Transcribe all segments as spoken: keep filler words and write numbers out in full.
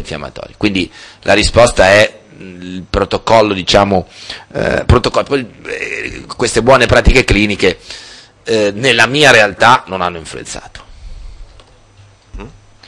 antinfiammatori. Quindi la risposta è il protocollo, diciamo, eh, protocollo. Poi, eh, queste buone pratiche cliniche eh, nella mia realtà non hanno influenzato. Mm.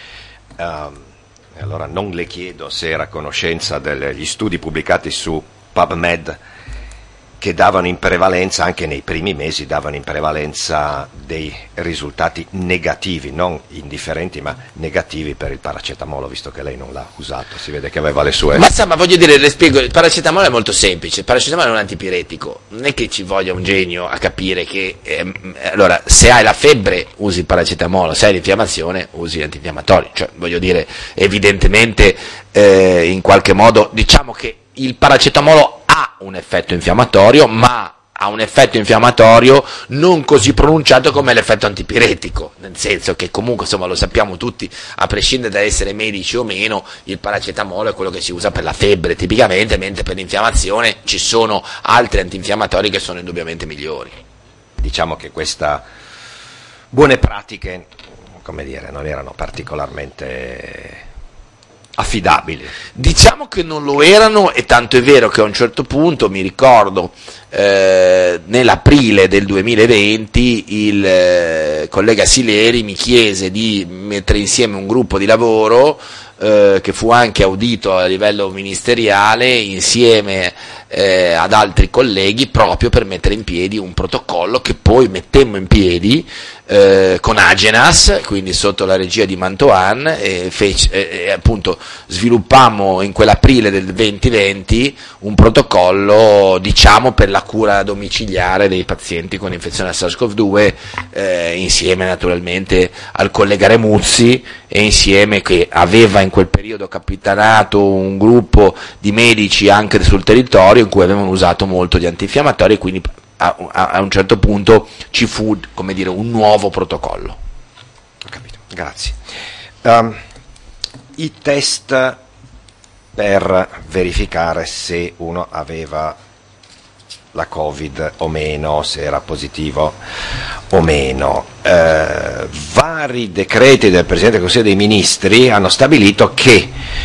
Um, allora non le chiedo se era a conoscenza degli studi pubblicati su PubMed che davano in prevalenza, anche nei primi mesi, davano in prevalenza dei risultati negativi, non indifferenti, ma negativi per il paracetamolo, visto che lei non l'ha usato, si vede che aveva le sue... Ma sa, ma voglio dire, le spiego, il paracetamolo è molto semplice, il paracetamolo è un antipiretico, non è che ci voglia un genio a capire che, eh, allora, se hai la febbre usi il paracetamolo, se hai l'infiammazione usi gli antinfiammatori, cioè, voglio dire, evidentemente, eh, in qualche modo, diciamo che il paracetamolo ha un effetto infiammatorio, ma ha un effetto infiammatorio non così pronunciato come l'effetto antipiretico, nel senso che comunque, insomma, lo sappiamo tutti, a prescindere da essere medici o meno, il paracetamolo è quello che si usa per la febbre tipicamente, mentre per l'infiammazione ci sono altri antinfiammatori che sono indubbiamente migliori. Diciamo che queste buone pratiche, come dire, non erano particolarmente affidabili. Diciamo che non lo erano, e tanto è vero che a un certo punto, mi ricordo, eh, nell'aprile del duemilaventi il eh, collega Sileri mi chiese di mettere insieme un gruppo di lavoro eh, che fu anche audito a livello ministeriale insieme eh, ad altri colleghi, proprio per mettere in piedi un protocollo che poi mettemmo in piedi Eh, con Agenas, quindi sotto la regia di Mantoan, e, fece, e, e appunto sviluppammo in quell'aprile del duemilaventi un protocollo, diciamo, per la cura domiciliare dei pazienti con infezione a SARS-CoV due, eh, insieme naturalmente al collega Remuzzi, e insieme, che aveva in quel periodo capitanato un gruppo di medici anche sul territorio in cui avevano usato molto gli antinfiammatori, e quindi A, a, a un certo punto ci fu, come dire, un nuovo protocollo. Ho capito, grazie. Um, I test per verificare se uno aveva la Covid o meno, se era positivo o meno. Uh, vari decreti del Presidente del Consiglio dei Ministri hanno stabilito che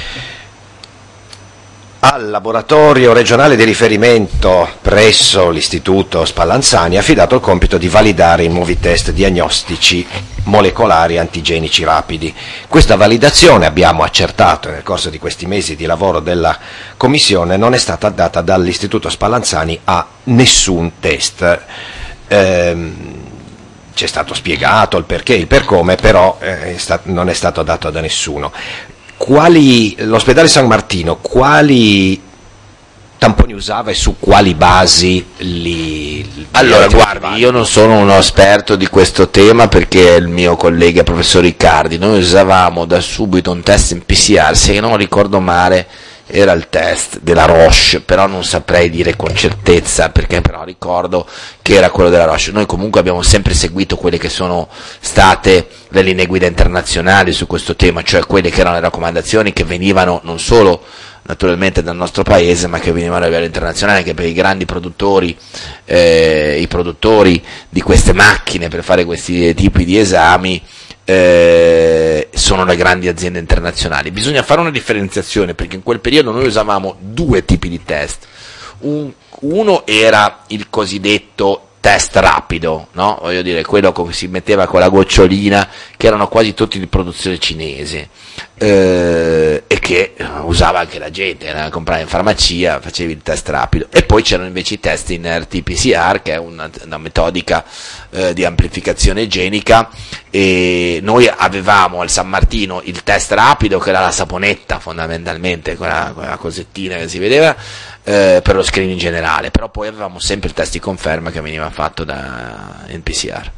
al laboratorio regionale di riferimento presso l'Istituto Spallanzani è affidato il compito di validare i nuovi test diagnostici molecolari antigenici rapidi. Questa validazione, abbiamo accertato nel corso di questi mesi di lavoro della Commissione, non è stata data dall'Istituto Spallanzani a nessun test. Ehm, c'è stato spiegato il perché, il per come, però eh, è stat- non è stato dato da nessuno. Quali, l'ospedale San Martino, quali tamponi usava e su quali basi li... li allora, guardi, io non sono uno esperto di questo tema, perché è il mio collega professor Riccardi. Noi usavamo da subito un test in P C R, se non ricordo male era il test della Roche, però non saprei dire con certezza, perché però ricordo che era quello della Roche. Noi comunque abbiamo sempre seguito quelle che sono state le linee guida internazionali su questo tema, cioè quelle che erano le raccomandazioni che venivano non solo naturalmente dal nostro paese, ma che venivano a livello internazionale, anche per i grandi produttori, eh, i produttori di queste macchine per fare questi tipi di esami. Eh, sono le grandi aziende internazionali. Bisogna fare una differenziazione, perché in quel periodo noi usavamo due tipi di test. Un, uno era il cosiddetto test rapido, no? Voglio dire, quello che si metteva con la gocciolina, che erano quasi tutti di produzione cinese, eh, e che usava anche la gente, era comprare in farmacia, facevi il test rapido. E poi c'erano invece i test in R T P C R, che è una, una metodica eh, di amplificazione genica, e noi avevamo al San Martino il test rapido, che era la saponetta fondamentalmente, quella, quella cosettina che si vedeva, eh, per lo screening generale, però poi avevamo sempre il test di conferma che veniva fatto da N P C R.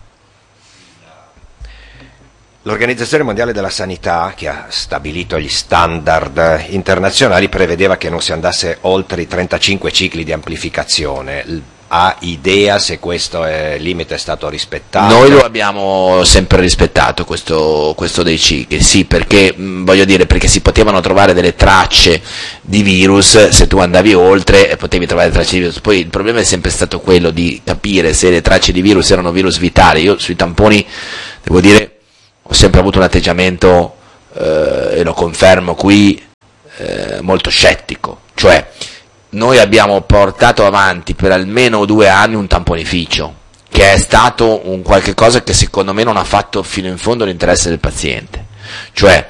L'Organizzazione Mondiale della Sanità, che ha stabilito gli standard internazionali, prevedeva che non si andasse oltre i trentacinque cicli di amplificazione. Ha idea se questo è, limite è stato rispettato? Noi lo abbiamo sempre rispettato, questo, questo dei cicli, sì, perché mh, voglio dire, perché si potevano trovare delle tracce di virus se tu andavi oltre, e potevi trovare tracce di virus. Poi il problema è sempre stato quello di capire se le tracce di virus erano virus vitali. Io sui tamponi, devo dire, ho sempre avuto un atteggiamento, eh, e lo confermo qui, eh, molto scettico, cioè noi abbiamo portato avanti per almeno due anni un tamponificio, che è stato un qualche cosa che secondo me non ha fatto fino in fondo l'interesse del paziente, cioè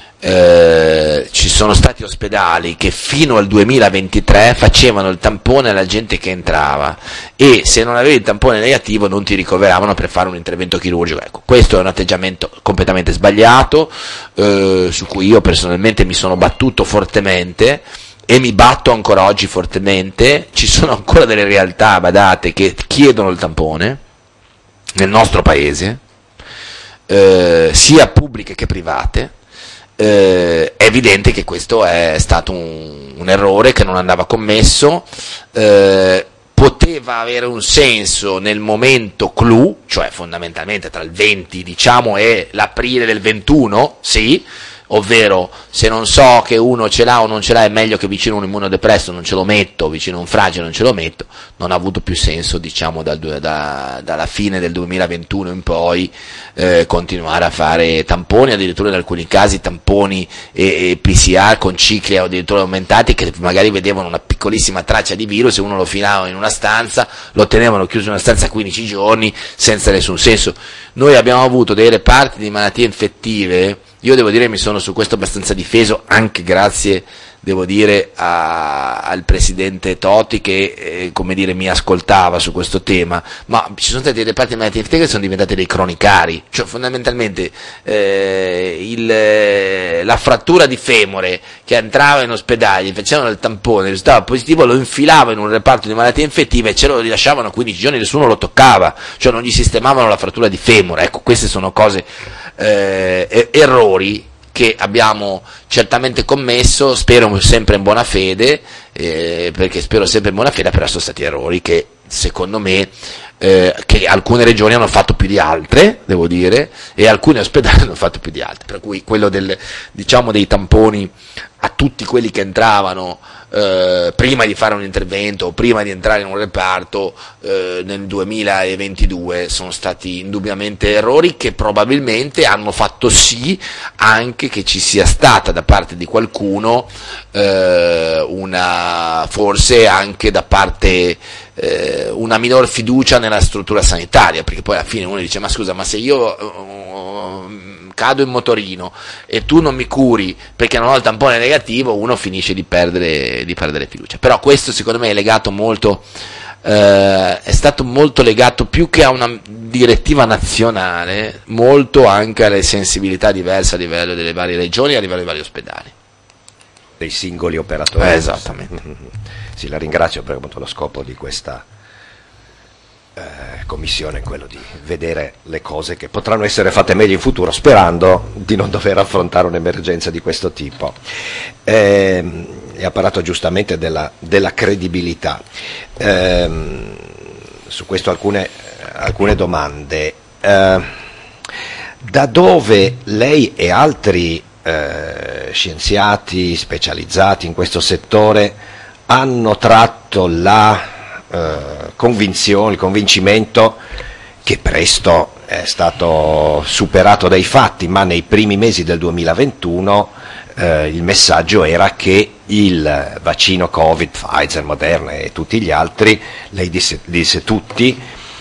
eh, ci sono stati ospedali che fino al duemilaventitré facevano il tampone alla gente che entrava e se non avevi il tampone negativo non ti ricoveravano per fare un intervento chirurgico. Ecco, questo è un atteggiamento completamente sbagliato, eh, su cui io personalmente mi sono battuto fortemente e mi batto ancora oggi fortemente. Ci sono ancora delle realtà, badate, che chiedono il tampone nel nostro paese, eh, sia pubbliche che private. Eh, è evidente che questo è stato un, un errore che non andava commesso, eh, poteva avere un senso nel momento clou, cioè fondamentalmente tra il venti diciamo e l'aprile del ventuno, sì, ovvero se non so che uno ce l'ha o non ce l'ha è meglio che vicino a un immunodepresso non ce lo metto, vicino a un fragile non ce lo metto. Non ha avuto più senso, diciamo, dal, da, dalla fine del duemilaventuno in poi eh, continuare a fare tamponi, addirittura in alcuni casi tamponi e, e P C R con cicli addirittura aumentati che magari vedevano una piccolissima traccia di virus e uno lo filava in una stanza, lo tenevano chiuso in una stanza quindici giorni senza nessun senso. Noi abbiamo avuto dei reparti di malattie infettive. Io devo dire mi sono su questo abbastanza difeso, anche grazie, devo dire, a, al presidente Totti che, eh, come dire, mi ascoltava su questo tema, ma ci sono stati dei reparti di malattie infettive che sono diventati dei cronicari, cioè fondamentalmente eh, il, la frattura di femore che entrava in ospedale, gli facevano il tampone, risultava positivo, lo infilava in un reparto di malattie infettive e ce lo rilasciavano quindici giorni, nessuno lo toccava, cioè non gli sistemavano la frattura di femore. Ecco, queste sono cose, eh, errori che abbiamo certamente commesso, spero sempre in buona fede, eh, perché spero sempre in buona fede, però sono stati errori che secondo me eh, che alcune regioni hanno fatto più di altre, devo dire, e alcuni ospedali hanno fatto più di altre, per cui quello del, diciamo, dei tamponi a tutti quelli che entravano eh, prima di fare un intervento o prima di entrare in un reparto eh, nel duemilaventidue sono stati indubbiamente errori che probabilmente hanno fatto sì anche che ci sia stata da parte di qualcuno eh, una, forse anche da parte eh, una minor fiducia nella struttura sanitaria, perché poi alla fine uno dice: ma scusa, ma se io uh, cado in motorino e tu non mi curi perché non ho il tampone negativo, uno finisce di perdere, di perdere fiducia. Però questo secondo me è legato molto, eh, è stato molto legato più che a una direttiva nazionale, molto anche alle sensibilità diverse a livello delle varie regioni e a livello dei vari ospedali. Dei singoli operatori. Eh, esattamente. Sì, la ringrazio perché appunto lo scopo di questa Eh, commissione è quello di vedere le cose che potranno essere fatte meglio in futuro, sperando di non dover affrontare un'emergenza di questo tipo. Eh, e ha parlato giustamente della, della credibilità. Eh, su questo alcune, alcune domande. Eh, da dove lei e altri eh, scienziati specializzati in questo settore hanno tratto la Uh, convinzione, il convincimento che presto è stato superato dai fatti, ma nei primi mesi del duemilaventuno uh, il messaggio era che il vaccino Covid, Pfizer, Moderna e tutti gli altri, lei disse, disse tutti,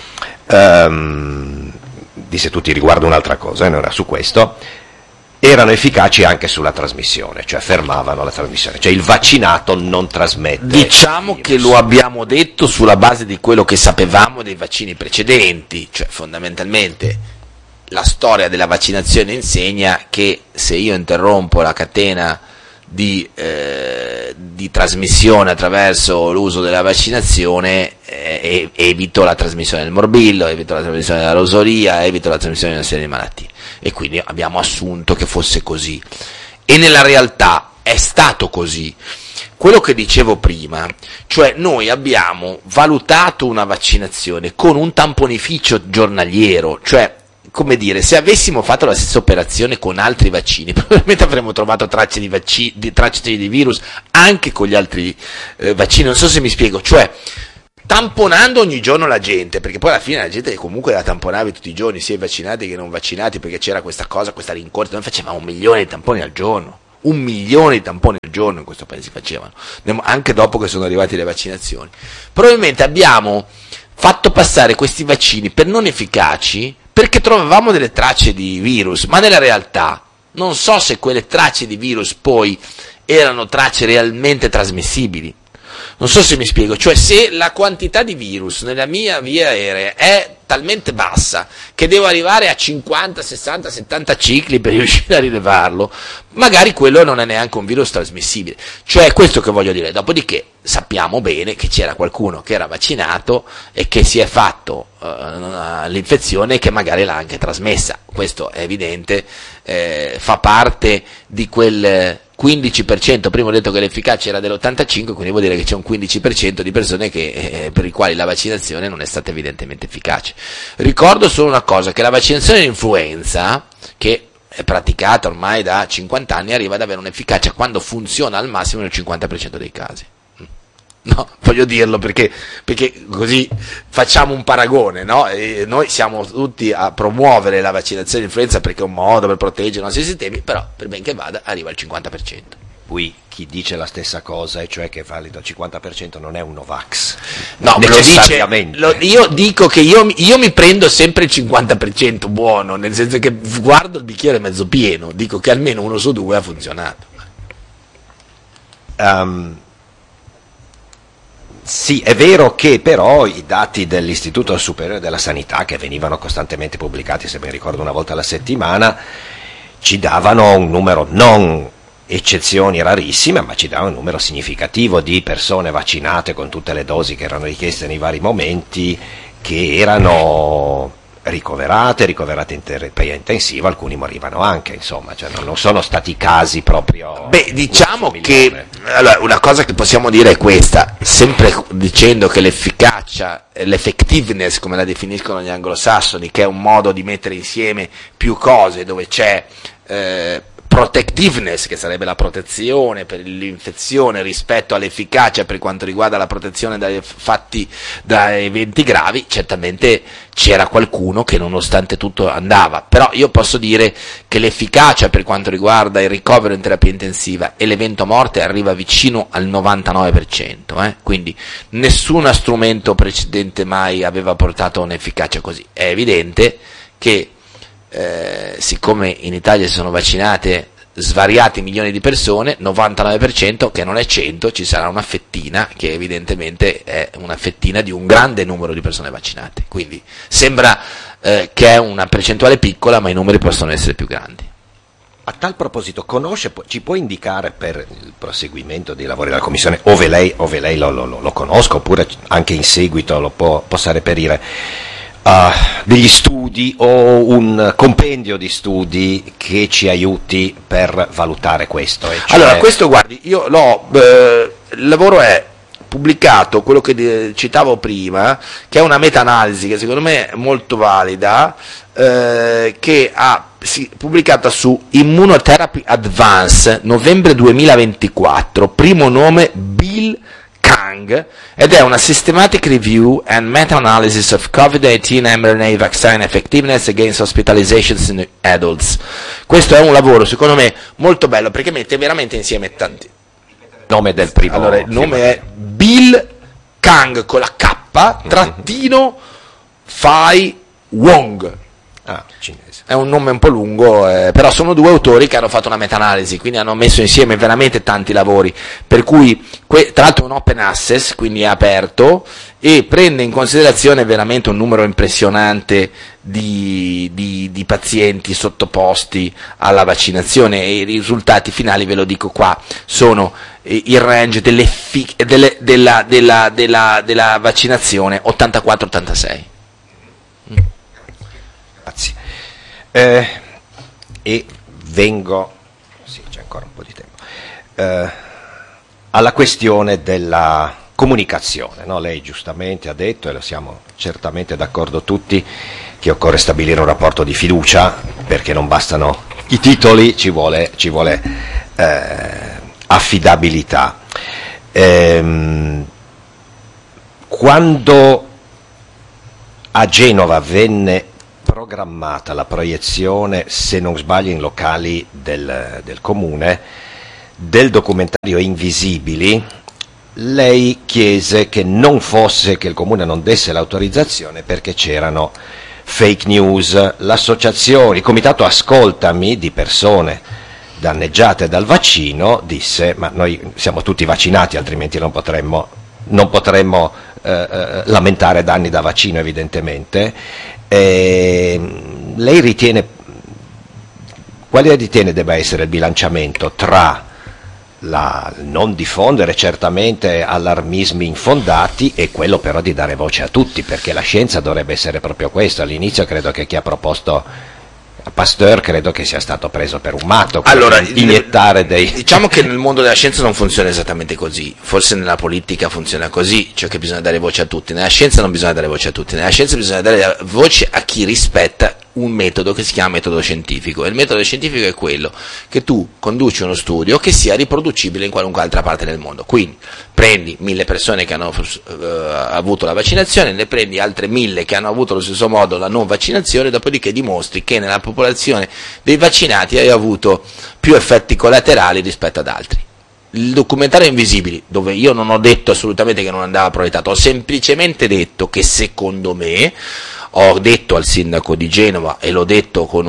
um, disse tutti riguardo un'altra cosa, e non era su questo, erano efficaci anche sulla trasmissione, cioè fermavano la trasmissione, cioè il vaccinato non trasmette. Diciamo che lo abbiamo detto sulla base di quello che sapevamo dei vaccini precedenti, cioè fondamentalmente la storia della vaccinazione insegna che se io interrompo la catena di, eh, di trasmissione attraverso l'uso della vaccinazione eh, evito la trasmissione del morbillo, evito la trasmissione della rosolia, evito la trasmissione di una serie di malattie. E quindi abbiamo assunto che fosse così, e nella realtà è stato così. Quello che dicevo prima, cioè noi abbiamo valutato una vaccinazione con un tamponificio giornaliero, cioè come dire, se avessimo fatto la stessa operazione con altri vaccini probabilmente avremmo trovato tracce di, vaccini, di, tracce di virus anche con gli altri eh, vaccini, non so se mi spiego, cioè tamponando ogni giorno la gente, perché poi alla fine la gente comunque la tamponavi tutti i giorni, sia i vaccinati che non vaccinati, perché c'era questa cosa, questa rincorsa, noi facevamo un milione di tamponi al giorno, un milione di tamponi al giorno in questo paese si facevano, anche dopo che sono arrivate le vaccinazioni. Probabilmente abbiamo fatto passare questi vaccini per non efficaci perché trovavamo delle tracce di virus, ma nella realtà non so se quelle tracce di virus poi erano tracce realmente trasmissibili. Non so se mi spiego, cioè se la quantità di virus nella mia via aerea è talmente bassa che devo arrivare a cinquanta, sessanta, settanta cicli per riuscire a rilevarlo, magari quello non è neanche un virus trasmissibile. Cioè è questo che voglio dire. Dopodiché sappiamo bene che c'era qualcuno che era vaccinato e che si è fatto uh, l'infezione e che magari l'ha anche trasmessa. Questo è evidente, eh, fa parte di quel quindici per cento, prima ho detto che l'efficacia era dell'ottantacinque, quindi vuol dire che c'è un quindici per cento di persone che, eh, per i quali la vaccinazione non è stata evidentemente efficace. Ricordo solo una cosa, che la vaccinazione dell'influenza, che è praticata ormai da cinquanta anni, arriva ad avere un'efficacia quando funziona al massimo nel cinquanta per cento dei casi. No, voglio dirlo perché, perché così facciamo un paragone, no? E noi siamo tutti a promuovere la vaccinazione dell'influenza perché è un modo per proteggere i nostri sistemi, però per ben che vada arriva al cinquanta per cento. Qui chi dice la stessa cosa, e cioè che è valido al cinquanta per cento, non è un Novax. No, lo dice, lo, io dico che io, io mi prendo sempre il cinquanta per cento buono, nel senso che guardo il bicchiere mezzo pieno, dico che almeno uno su due ha funzionato. Um, Sì, è vero che però i dati dell'Istituto Superiore della Sanità, che venivano costantemente pubblicati, se ben ricordo una volta alla settimana, ci davano un numero, non eccezioni rarissime, ma ci davano un numero significativo di persone vaccinate con tutte le dosi che erano richieste nei vari momenti, che erano ricoverate, ricoverate in terapia intensiva, alcuni morivano anche, insomma, cioè non sono stati casi proprio... Beh, diciamo che allora, una cosa che possiamo dire è questa, sempre dicendo che l'efficacia, l'effectiveness, come la definiscono gli anglosassoni, che è un modo di mettere insieme più cose, dove c'è eh, protectiveness, che sarebbe la protezione per l'infezione rispetto all'efficacia per quanto riguarda la protezione dai fatti, da eventi gravi, certamente c'era qualcuno che nonostante tutto andava, però io posso dire che l'efficacia per quanto riguarda il ricovero in terapia intensiva e l'evento morte arriva vicino al novantanove per cento, eh? Quindi nessun strumento precedente mai aveva portato a un'efficacia così. È evidente che Eh, siccome in Italia si sono vaccinate svariati milioni di persone, novantanove per cento, che non è cento, ci sarà una fettina che evidentemente è una fettina di un grande numero di persone vaccinate, quindi sembra eh, che è una percentuale piccola, ma i numeri possono essere più grandi. A tal proposito, conosce, ci può indicare per il proseguimento dei lavori della Commissione, ove lei, ove lei lo, lo, lo conosca, oppure anche in seguito lo può, possa reperire, Uh, degli studi o un compendio di studi che ci aiuti per valutare questo? E cioè... Allora, questo guardi, io l'ho, eh, il lavoro è pubblicato, quello che citavo prima, che è una meta-analisi che secondo me è molto valida, eh, che ha sì, pubblicata su Immunotherapy Advance, novembre duemilaventiquattro, primo nome Bill Kang, ed è una Systematic Review and Meta-Analysis of covid diciannove M R N A Vaccine Effectiveness Against Hospitalizations in Adults. Questo è un lavoro secondo me molto bello perché mette veramente insieme tanti. Il nome del primo. Allora, il nome è Bill Kang con la K, trattino Fai Wong. Ah, cinese. È un nome un po' lungo, eh, però sono due autori che hanno fatto una meta-analisi, quindi hanno messo insieme veramente tanti lavori, per cui, que- tra l'altro è un open access, quindi è aperto, e prende in considerazione veramente un numero impressionante di, di, di pazienti sottoposti alla vaccinazione, e i risultati finali, ve lo dico qua, sono eh, il range delle, della, della, della, della vaccinazione ottantaquattro ottantasei. Mm. Grazie. Eh, e vengo, sì, c'è ancora un po' di tempo, eh, alla questione della comunicazione, no? Lei giustamente ha detto, e lo siamo certamente d'accordo tutti, che occorre stabilire un rapporto di fiducia, perché non bastano i titoli, ci vuole, ci vuole eh, affidabilità. Ehm, quando a Genova venne programmata la proiezione, se non sbaglio in locali del, del comune, del documentario Invisibili, lei chiese che non fosse, che il comune non desse l'autorizzazione perché c'erano fake news. L'associazione, il comitato Ascoltami, di persone danneggiate dal vaccino, disse: ma noi siamo tutti vaccinati, altrimenti non potremmo, non potremmo eh, eh, lamentare danni da vaccino, evidentemente. E lei ritiene, quale ritiene debba essere il bilanciamento tra la non diffondere certamente allarmismi infondati e quello però di dare voce a tutti, perché la scienza dovrebbe essere proprio questo? All'inizio credo che chi ha proposto Pasteur credo che sia stato preso per un matto, allora, iniettare dei... Diciamo che nel mondo della scienza non funziona esattamente così, forse nella politica funziona così, cioè che bisogna dare voce a tutti. Nella scienza non bisogna dare voce a tutti, nella scienza bisogna dare voce a chi rispetta un metodo che si chiama metodo scientifico, e il metodo scientifico è quello che tu conduci uno studio che sia riproducibile in qualunque altra parte del mondo. Quindi prendi mille persone che hanno uh, avuto la vaccinazione, ne prendi altre mille che hanno avuto allo stesso modo la non vaccinazione, dopodiché dimostri che nella popolazione dei vaccinati hai avuto più effetti collaterali rispetto ad altri. Il documentario Invisibili, dove io non ho detto assolutamente che non andava proiettato, ho semplicemente detto che secondo me, ho detto al sindaco di Genova e l'ho detto con,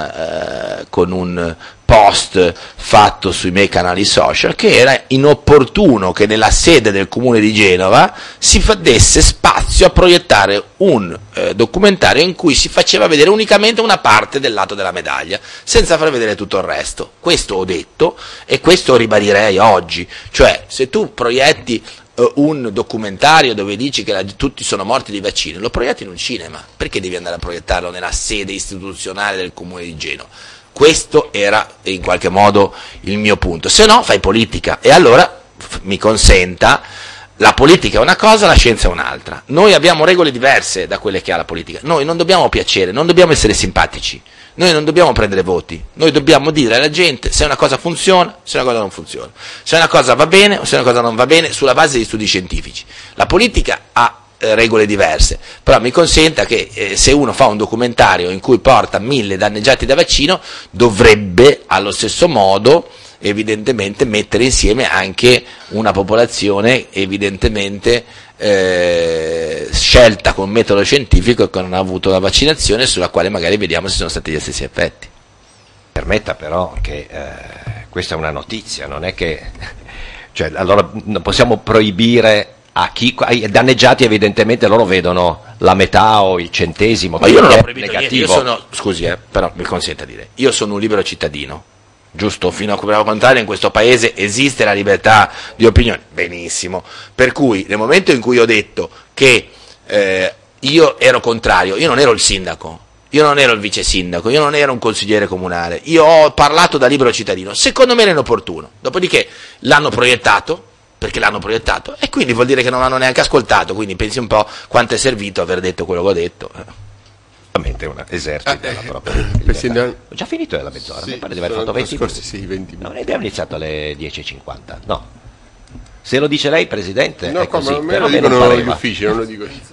una, eh, con un post fatto sui miei canali social, che era inopportuno che nella sede del comune di Genova si fa, desse spazio a proiettare un eh, documentario in cui si faceva vedere unicamente una parte del lato della medaglia, senza far vedere tutto il resto. Questo ho detto e questo ribadirei oggi, cioè se tu proietti un documentario dove dici che la, tutti sono morti di vaccino, lo proietti in un cinema, perché devi andare a proiettarlo nella sede istituzionale del comune di Genova? Questo era in qualche modo il mio punto. Se no fai politica, e allora f- mi consenta, la politica è una cosa, la scienza è un'altra. Noi abbiamo regole diverse da quelle che ha la politica. Noi non dobbiamo piacere, non dobbiamo essere simpatici, noi non dobbiamo prendere voti, noi dobbiamo dire alla gente se una cosa funziona, se una cosa non funziona, se una cosa va bene o se una cosa non va bene, sulla base di studi scientifici. La politica ha eh, regole diverse, però mi consenta che eh, se uno fa un documentario in cui porta mille danneggiati da vaccino, dovrebbe allo stesso modo evidentemente mettere insieme anche una popolazione evidentemente eh, scelta con metodo scientifico e che non ha avuto la vaccinazione, sulla quale magari vediamo se sono stati gli stessi effetti. Permetta però che eh, questa è una notizia, non è che cioè, allora non possiamo proibire a chi, ai danneggiati, evidentemente loro vedono la metà o il centesimo, ma io non ho proibito niente, io sono, scusi eh, però mi consenta di dire, io sono un libero cittadino, giusto? Fino a prova contraria in questo paese esiste la libertà di opinione, benissimo, per cui nel momento in cui ho detto che eh, io ero contrario, io non ero il sindaco, io non ero il vice sindaco, io non ero un consigliere comunale, io ho parlato da libero cittadino, secondo me era inopportuno, dopodiché l'hanno proiettato, perché l'hanno proiettato, e quindi vuol dire che non l'hanno neanche ascoltato, quindi pensi un po' quanto è servito aver detto quello che ho detto. Un esercito ah, la eh, propria Presidente... Ho già finito la mezz'ora, sì, mi pare di aver fatto venti minuti. Sì, venti minuti. No, noi abbiamo iniziato alle dieci e cinquanta. No, se lo dice lei, Presidente, no, è così. Ma me però lo dicono non gli uffici, non lo dico io.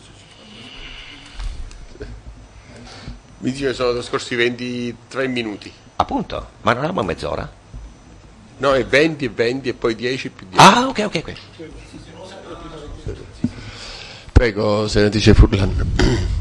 Mi dice che sono trascorsi ventitré minuti. Appunto, ma non abbiamo mezz'ora? No, è venti e venti e poi dieci più dieci. Ah, ok, ok, ok. Prego, senatrice Furlan.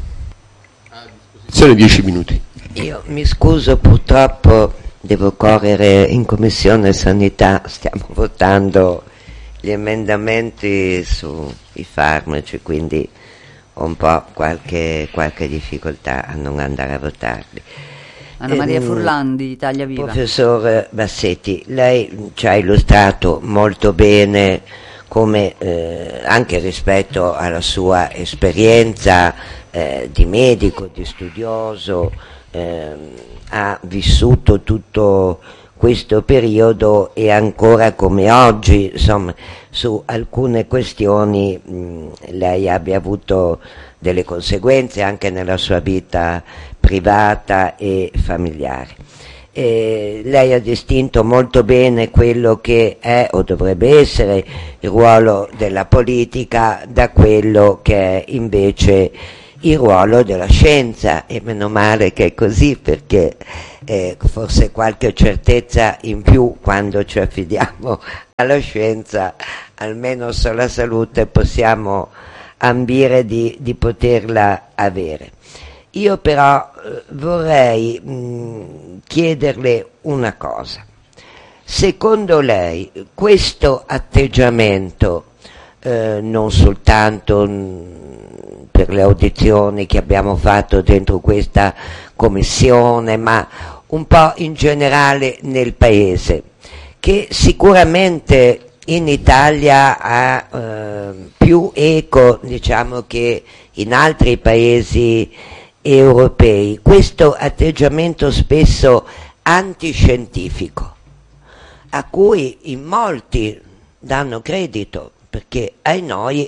Sono dieci minuti. Io mi scuso, purtroppo devo correre in Commissione Sanità, stiamo votando gli emendamenti sui farmaci, quindi ho un po' qualche, qualche difficoltà a non andare a votarli. Anna Maria Furlan di Italia Viva. Professor Bassetti, lei ci ha illustrato molto bene come eh, anche rispetto alla sua esperienza eh, di medico, di studioso, eh, ha vissuto tutto questo periodo e ancora come oggi, insomma, su alcune questioni mh, lei abbia avuto delle conseguenze anche nella sua vita privata e familiare. Eh, lei ha distinto molto bene quello che è o dovrebbe essere il ruolo della politica da quello che è invece il ruolo della scienza, e meno male che è così, perché eh, forse qualche certezza in più quando ci affidiamo alla scienza, almeno sulla salute possiamo ambire di, di poterla avere. Io però eh, vorrei mh, chiederle una cosa. Secondo lei questo atteggiamento, eh, non soltanto mh, per le audizioni che abbiamo fatto dentro questa commissione, ma un po' in generale nel Paese, che sicuramente in Italia ha eh, più eco, diciamo, che in altri paesi europei, questo atteggiamento spesso antiscientifico, a cui in molti danno credito, perché ai noi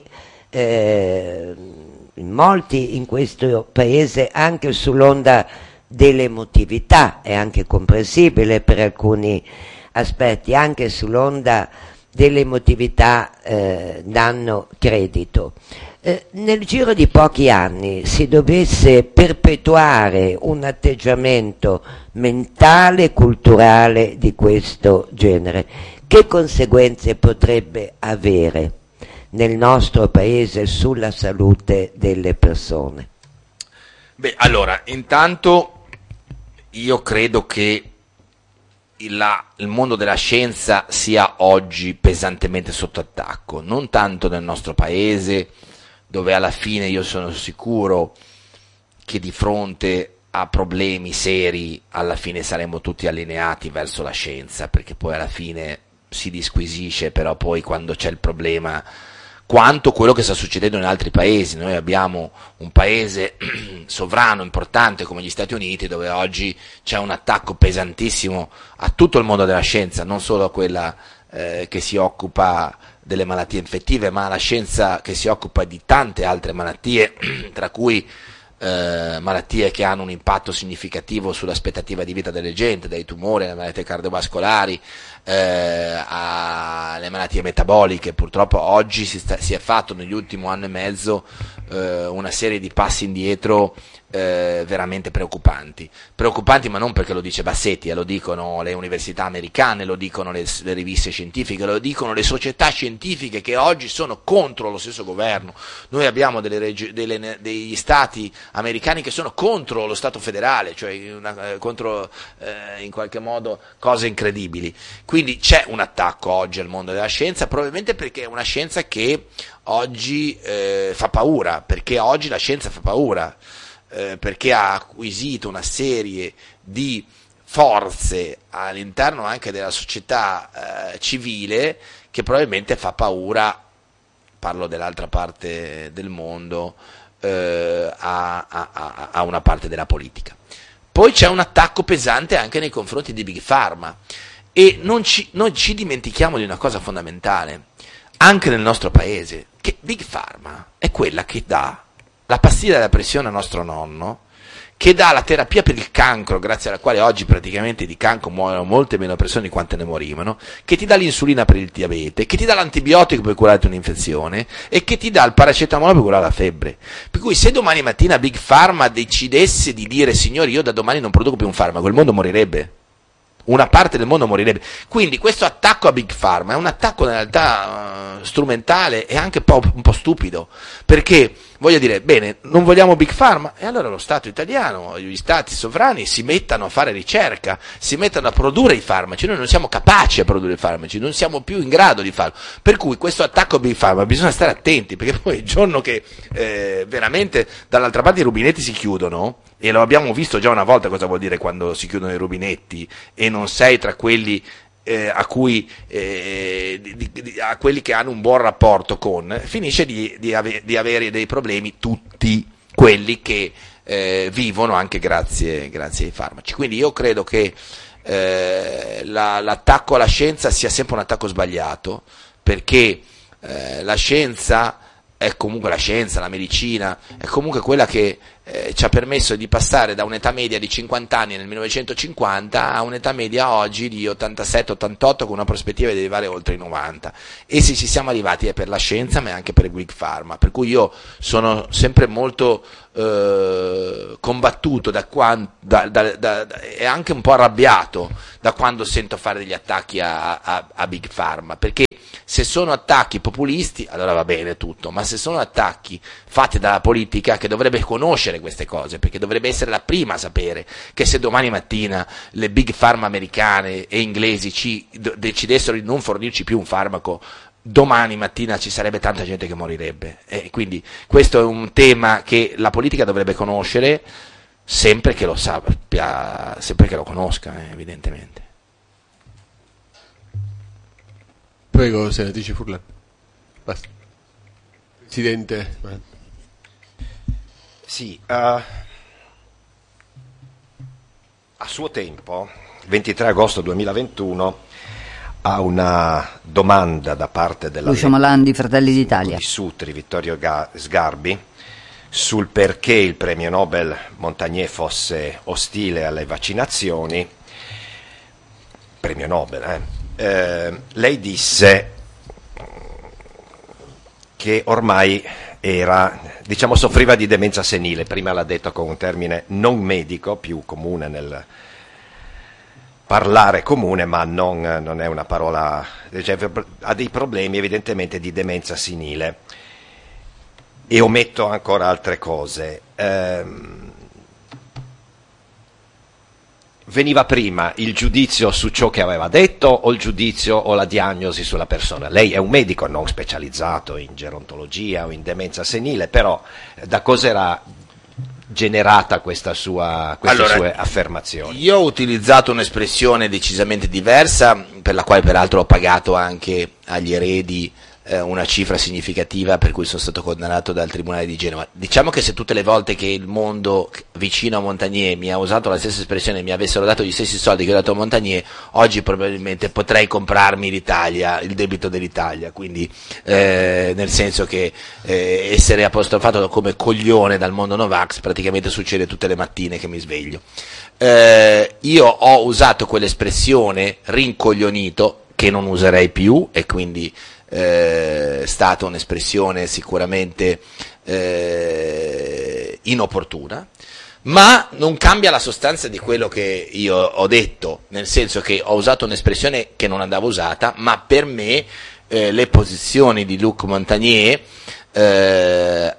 eh, in molti in questo paese, anche sull'onda dell'emotività, è anche comprensibile per alcuni aspetti, anche sull'onda dell'emotività eh, danno credito. Eh, nel giro di pochi anni si dovesse perpetuare un atteggiamento mentale, culturale di questo genere, che conseguenze potrebbe avere nel nostro paese sulla salute delle persone? Beh, allora, intanto io credo che La, il mondo della scienza sia oggi pesantemente sotto attacco, non tanto nel nostro paese, dove alla fine io sono sicuro che di fronte a problemi seri alla fine saremo tutti allineati verso la scienza, perché poi alla fine si disquisisce, però poi quando c'è il problema, quanto quello che sta succedendo in altri paesi. Noi abbiamo un paese sovrano importante come gli Stati Uniti, dove oggi c'è un attacco pesantissimo a tutto il mondo della scienza, non solo a quella eh, che si occupa delle malattie infettive, ma alla scienza che si occupa di tante altre malattie, tra cui eh, malattie che hanno un impatto significativo sull'aspettativa di vita delle gente, dai tumori alle malattie cardiovascolari, eh, alle malattie metaboliche. Purtroppo oggi si, sta, si è fatto negli ultimi anno e mezzo eh, una serie di passi indietro eh, veramente preoccupanti. Preoccupanti, ma non perché lo dice Bassetti, eh, lo dicono le università americane, lo dicono le, le riviste scientifiche, lo dicono le società scientifiche che oggi sono contro lo stesso governo. Noi abbiamo delle regi- delle, degli stati americani che sono contro lo Stato federale, cioè una, eh, contro eh, in qualche modo cose incredibili. Quindi c'è un attacco oggi al mondo della scienza, probabilmente perché è una scienza che oggi eh, fa paura, perché oggi la scienza fa paura, eh, perché ha acquisito una serie di forze all'interno anche della società eh, civile che probabilmente fa paura, parlo dell'altra parte del mondo, eh, a, a, a, a una parte della politica. Poi c'è un attacco pesante anche nei confronti di Big Pharma. E non ci, non ci dimentichiamo di una cosa fondamentale, anche nel nostro paese, che Big Pharma è quella che dà la pastiglia della pressione a nostro nonno, che dà la terapia per il cancro, grazie alla quale oggi praticamente di cancro muoiono molte meno persone di quante ne morivano, che ti dà l'insulina per il diabete, che ti dà l'antibiotico per curarti un'infezione e che ti dà il paracetamolo per curare la febbre. Per cui se domani mattina Big Pharma decidesse di dire signori, io da domani non produco più un farmaco, il mondo morirebbe. Una parte del mondo morirebbe. Quindi questo attacco a Big Pharma è un attacco in realtà uh, strumentale e anche un po', un po' stupido, perché voglio dire, bene, non vogliamo Big Pharma, e allora lo Stato italiano, gli stati sovrani si mettano a fare ricerca, si mettano a produrre i farmaci. Noi non siamo capaci a produrre i farmaci, non siamo più in grado di farlo, per cui questo attacco a Big Pharma bisogna stare attenti, perché poi il giorno che eh, veramente dall'altra parte i rubinetti si chiudono, e lo abbiamo visto già una volta cosa vuol dire quando si chiudono i rubinetti e non sei tra quelli eh, a cui eh, di, di, a quelli che hanno un buon rapporto con, finisce di, di, ave, di avere dei problemi tutti quelli che eh, vivono anche grazie, grazie ai farmaci. Quindi io credo che eh, la, l'attacco alla scienza sia sempre un attacco sbagliato, perché eh, la scienza è comunque la scienza, la medicina, è comunque quella che eh, ci ha permesso di passare da un'età media di cinquanta anni nel millenovecentocinquanta a un'età media oggi di ottantasette ottantotto, con una prospettiva di arrivare oltre i novanta. E se ci siamo arrivati è per la scienza, ma è anche per Big Pharma, per cui io sono sempre molto eh, combattuto da quando, da, da, da, da, e anche un po' arrabbiato da quando sento fare degli attacchi a, a, a Big Pharma, perché se sono attacchi populisti allora va bene tutto, ma se sono attacchi fatti dalla politica, che dovrebbe conoscere queste cose, perché dovrebbe essere la prima a sapere che se domani mattina le Big Pharma americane e inglesi ci d- decidessero di non fornirci più un farmaco, domani mattina ci sarebbe tanta gente che morirebbe. E quindi questo è un tema che la politica dovrebbe conoscere, sempre che lo sappia, sempre che lo conosca, eh, evidentemente. Prego, senatrice Furlan. Basta. Presidente. Sì, uh, a suo tempo, ventitré agosto duemilaventuno, a una domanda da parte della Lucio Malandi, Fratelli d'Italia, di Sutri, Vittorio Sgarbi, sul perché il premio Nobel Montagnier fosse ostile alle vaccinazioni, premio Nobel, eh, eh, lei disse che ormai era, diciamo, soffriva di demenza senile. Prima l'ha detto con un termine non medico, più comune nel parlare comune, ma non, non è una parola, cioè, ha dei problemi evidentemente di demenza senile. E ometto ancora altre cose. Ehm, veniva prima il giudizio su ciò che aveva detto o il giudizio o la diagnosi sulla persona? Lei è un medico non specializzato in gerontologia o in demenza senile, però da cosa era generata questa sua, queste allora, sue affermazioni? Io ho utilizzato un'espressione decisamente diversa, per la quale peraltro ho pagato anche agli eredi eh, una cifra significativa, per cui sono stato condannato dal Tribunale di Genova. Diciamo che se tutte le volte che il mondo vicino a Montagnier mi ha usato la stessa espressione e mi avessero dato gli stessi soldi che ho dato a Montagnier, oggi probabilmente potrei comprarmi l'Italia, il debito dell'Italia, quindi eh, nel senso che eh, essere apostrofato come coglione dal mondo Novax praticamente succede tutte le mattine che mi sveglio. Eh, io ho usato quell'espressione rincoglionito, che non userei più, e quindi è stata un'espressione sicuramente eh, inopportuna, ma non cambia la sostanza di quello che io ho detto, nel senso che ho usato un'espressione che non andava usata, ma per me eh, le posizioni di Luc Montagnier eh,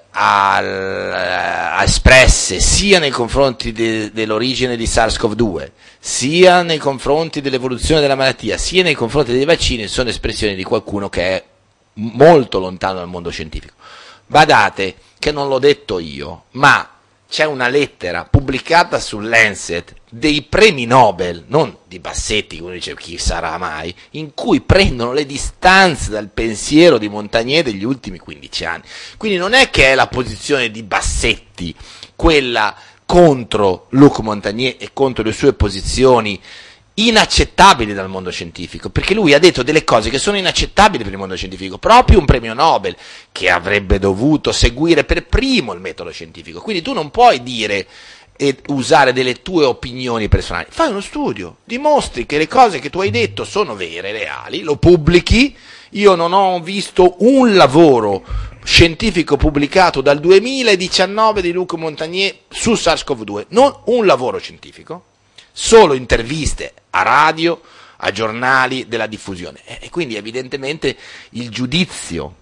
ha espresse sia nei confronti de, dell'origine di SARS-CoV due, sia nei confronti dell'evoluzione della malattia, sia nei confronti dei vaccini, sono espressioni di qualcuno che è molto lontano dal mondo scientifico. Badate che non l'ho detto io, ma c'è una lettera pubblicata sul Lancet dei premi Nobel, non di Bassetti, come dice chi sarà mai, in cui prendono le distanze dal pensiero di Montagnier degli ultimi quindici anni. Quindi non è che è la posizione di Bassetti quella contro Luc Montagnier e contro le sue posizioni inaccettabili dal mondo scientifico, perché lui ha detto delle cose che sono inaccettabili per il mondo scientifico, proprio un premio Nobel che avrebbe dovuto seguire per primo il metodo scientifico. Quindi tu non puoi dire e usare delle tue opinioni personali, fai uno studio, dimostri che le cose che tu hai detto sono vere, reali, lo pubblichi. Io non ho visto un lavoro scientifico pubblicato dal duemiladiciannove di Luc Montagnier su SARS-CoV due, non un lavoro scientifico, solo interviste a radio, a giornali della diffusione. E quindi evidentemente il giudizio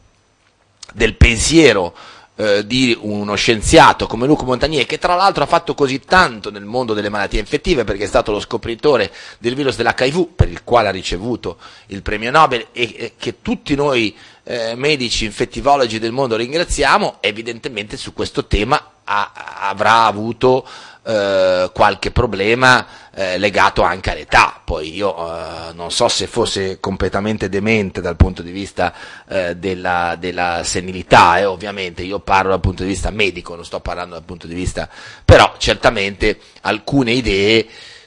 del pensiero eh, di uno scienziato come Luc Montagnier, che tra l'altro ha fatto così tanto nel mondo delle malattie infettive, perché è stato lo scopritore del virus dell'H I V, per il quale ha ricevuto il premio Nobel, e, e che tutti noi eh, medici infettivologi del mondo ringraziamo, evidentemente su questo tema ha, avrà avuto Uh, qualche problema uh, legato anche all'età. Poi io uh, non so se fosse completamente demente dal punto di vista uh, della, della senilità, eh, ovviamente io parlo dal punto di vista medico, non sto parlando dal punto di vista, però certamente alcune idee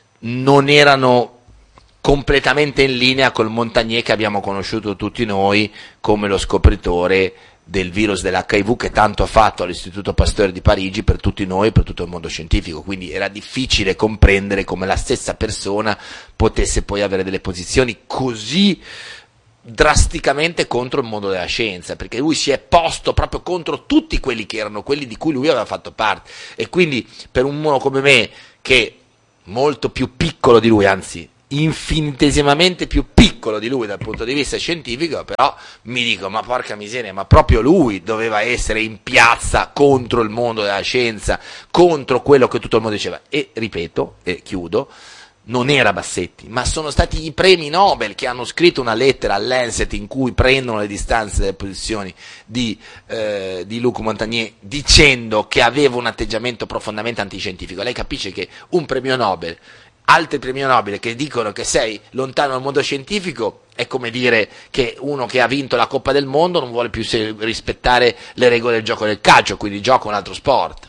non erano completamente in linea col Montagnier che abbiamo conosciuto tutti noi come lo scopritore del virus dell'H I V, che tanto ha fatto all'Istituto Pasteur di Parigi per tutti noi, per tutto il mondo scientifico. Quindi era difficile comprendere come la stessa persona potesse poi avere delle posizioni così drasticamente contro il mondo della scienza, perché lui si è posto proprio contro tutti quelli che erano quelli di cui lui aveva fatto parte, e quindi per un uomo come me, che molto più piccolo di lui, anzi infinitesimamente più piccolo di lui dal punto di vista scientifico, però mi dico, ma porca miseria, ma proprio lui doveva essere in piazza contro il mondo della scienza, contro quello che tutto il mondo diceva. E ripeto, e chiudo, non era Bassetti, ma sono stati i premi Nobel che hanno scritto una lettera al Lancet in cui prendono le distanze dalle posizioni di, eh, di Luc Montagnier, dicendo che aveva un atteggiamento profondamente antiscientifico. Lei capisce che un premio Nobel, altri premi Nobel che dicono che sei lontano dal mondo scientifico, è come dire che uno che ha vinto la Coppa del Mondo non vuole più rispettare le regole del gioco del calcio, quindi gioca un altro sport.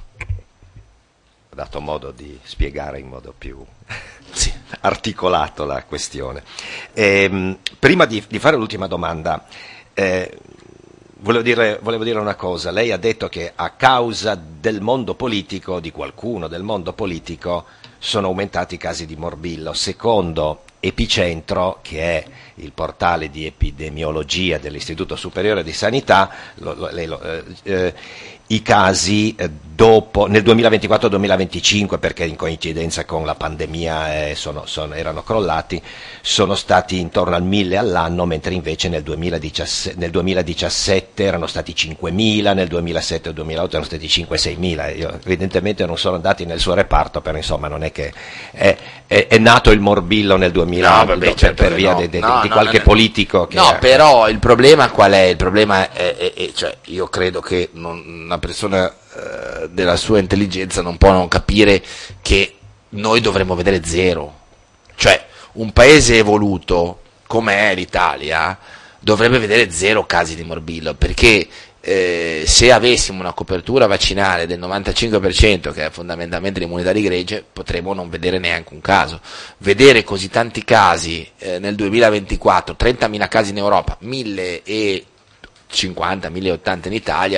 Ho dato modo di spiegare in modo più sì. articolato la questione. Ehm, prima di, di fare l'ultima domanda, eh, volevo dire, volevo dire una cosa. Lei ha detto che a causa del mondo politico, di qualcuno del mondo politico, sono aumentati i casi di morbillo. Secondo Epicentro, che è il portale di epidemiologia dell'Istituto Superiore di Sanità, lo, lo, lei lo, eh, eh, i casi eh, dopo, nel duemilaventiquattro duemilaventicinque, perché in coincidenza con la pandemia eh, sono, sono, erano crollati, sono stati intorno al mille all'anno, mentre invece nel duemiladiciassette, nel duemiladiciassette erano stati cinquemila, nel duemilasette e duemilaotto erano stati cinque seimila. Io evidentemente non sono andati nel suo reparto, però insomma non è che è, è, è nato il morbillo nel duemila, no, vabbè, per, certo per via no. de, de, no, di no, qualche no, politico che no, ha... però il problema qual è? Il problema è, è, è cioè io credo che non, una persona eh, della sua intelligenza non può non capire che noi dovremmo vedere zero. Cioè un paese evoluto come è l'Italia dovrebbe vedere zero casi di morbillo, perché eh, se avessimo una copertura vaccinale del novantacinque per cento, che è fondamentalmente l'immunità di gregge, potremmo non vedere neanche un caso. Vedere così tanti casi eh, nel duemilaventiquattro, trentamila casi in Europa, mille cinquanta, mille ottanta in Italia,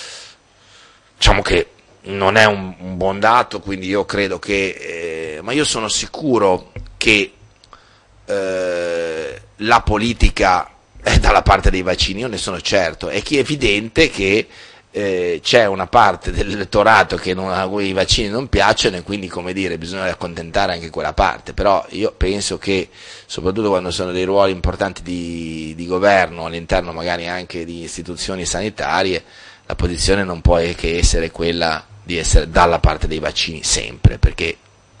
diciamo che non è un, un buon dato, quindi io credo che, eh, ma io sono sicuro che eh, la politica è dalla parte dei vaccini, io ne sono certo. È che è evidente che eh, c'è una parte dell'elettorato che non, a cui i vaccini non piacciono, e quindi, come dire, bisogna accontentare anche quella parte. Però io penso che, soprattutto quando sono dei ruoli importanti di, di governo, all'interno magari anche di istituzioni sanitarie, la posizione non può che essere quella di essere dalla parte dei vaccini sempre, perché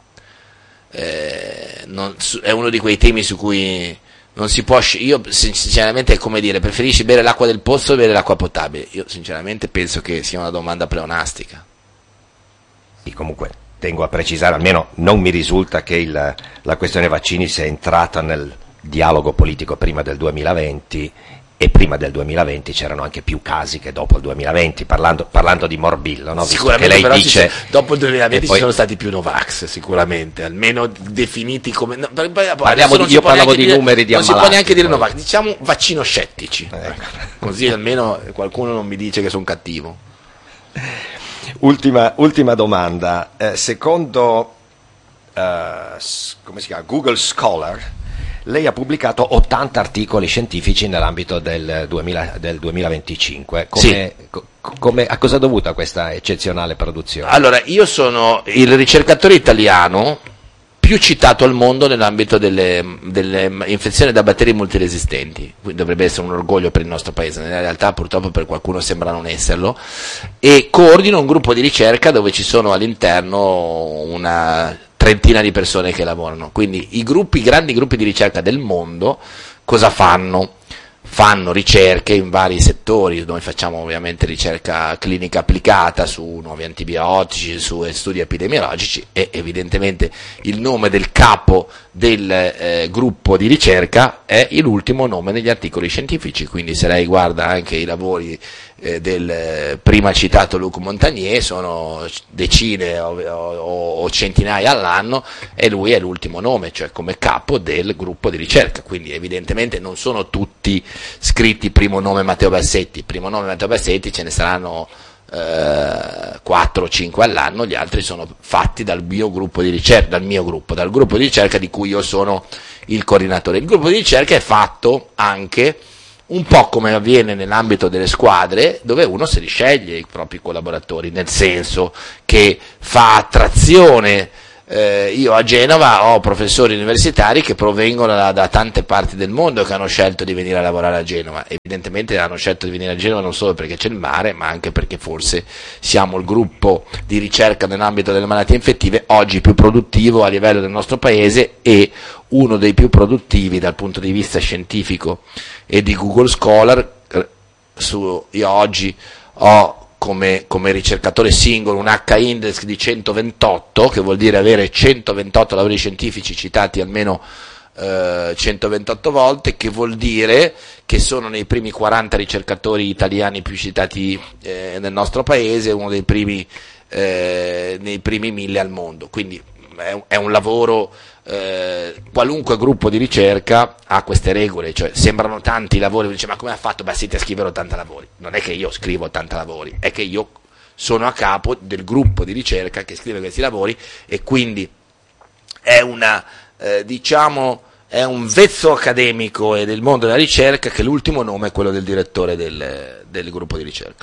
eh, non, è uno di quei temi su cui non si può, io sinceramente è come dire, preferisci bere l'acqua del pozzo o bere l'acqua potabile? Io sinceramente penso che sia una domanda pleonastica. Sì, comunque tengo a precisare, almeno non mi risulta che il, la questione vaccini sia entrata nel dialogo politico prima del duemilaventi, e prima del duemilaventi c'erano anche più casi che dopo il duemilaventi, parlando, parlando di morbillo, no? Sicuramente, lei però dice, ci, dopo il duemilaventi poi, ci sono stati più Novax, sicuramente, almeno definiti come... No, parliamo di, io parlavo di dire, numeri di non ammalati. Non si può neanche dire poi. Novax, diciamo vaccino scettici, Ecco. Così almeno qualcuno non mi dice che sono cattivo. Ultima, ultima domanda, eh, secondo uh, come si chiama? Google Scholar, lei ha pubblicato ottanta articoli scientifici nell'ambito del, duemila, del duemilaventicinque. Come, Sì. co, come, a cosa è dovuta questa eccezionale produzione? Allora, io sono il ricercatore italiano più citato al mondo nell'ambito delle, delle infezioni da batteri multiresistenti, quindi dovrebbe essere un orgoglio per il nostro paese, nella realtà purtroppo per qualcuno sembra non esserlo, e coordino un gruppo di ricerca dove ci sono all'interno una trentina di persone che lavorano. Quindi i gruppi, i grandi gruppi di ricerca del mondo cosa fanno? Fanno ricerche in vari settori. Noi facciamo ovviamente ricerca clinica applicata su nuovi antibiotici, su studi epidemiologici, e evidentemente il nome del capo del eh, gruppo di ricerca è l'ultimo nome negli articoli scientifici. Quindi se lei guarda anche i lavori eh, del eh, prima citato Luc Montagnier, sono decine o, o, o centinaia all'anno, e lui è l'ultimo nome, cioè come capo del gruppo di ricerca. Quindi evidentemente non sono tutti scritti primo nome Matteo Bassetti, primo nome Matteo Bassetti, ce ne saranno eh, quattro o cinque all'anno, gli altri sono fatti dal mio gruppo di ricerca, dal mio gruppo, dal gruppo di ricerca di cui io sono il coordinatore. Il gruppo di ricerca è fatto anche un po' come avviene nell'ambito delle squadre, dove uno si risceglie i propri collaboratori, nel senso che fa attrazione. Eh, io a Genova ho professori universitari che provengono da, da tante parti del mondo, che hanno scelto di venire a lavorare a Genova. Evidentemente hanno scelto di venire a Genova non solo perché c'è il mare, ma anche perché forse siamo il gruppo di ricerca nell'ambito delle malattie infettive oggi più produttivo a livello del nostro paese e uno dei più produttivi dal punto di vista scientifico e di Google Scholar. Su, io oggi ho come, come ricercatore singolo un H index di centoventotto, che vuol dire avere centoventotto lavori scientifici citati almeno eh, centoventotto volte, che vuol dire che sono nei primi quaranta ricercatori italiani più citati eh, nel nostro paese, uno dei primi eh, nei primi mille al mondo. Quindi è un, è un lavoro, eh, qualunque gruppo di ricerca ha queste regole, cioè sembrano tanti lavori, dice ma come ha fatto Bassetti a scrivere ottanta lavori? Non è che io scrivo ottanta lavori, è che io sono a capo del gruppo di ricerca che scrive questi lavori, e quindi è una, eh, diciamo, è un vezzo accademico e del mondo della ricerca che l'ultimo nome è quello del direttore del, del gruppo di ricerca.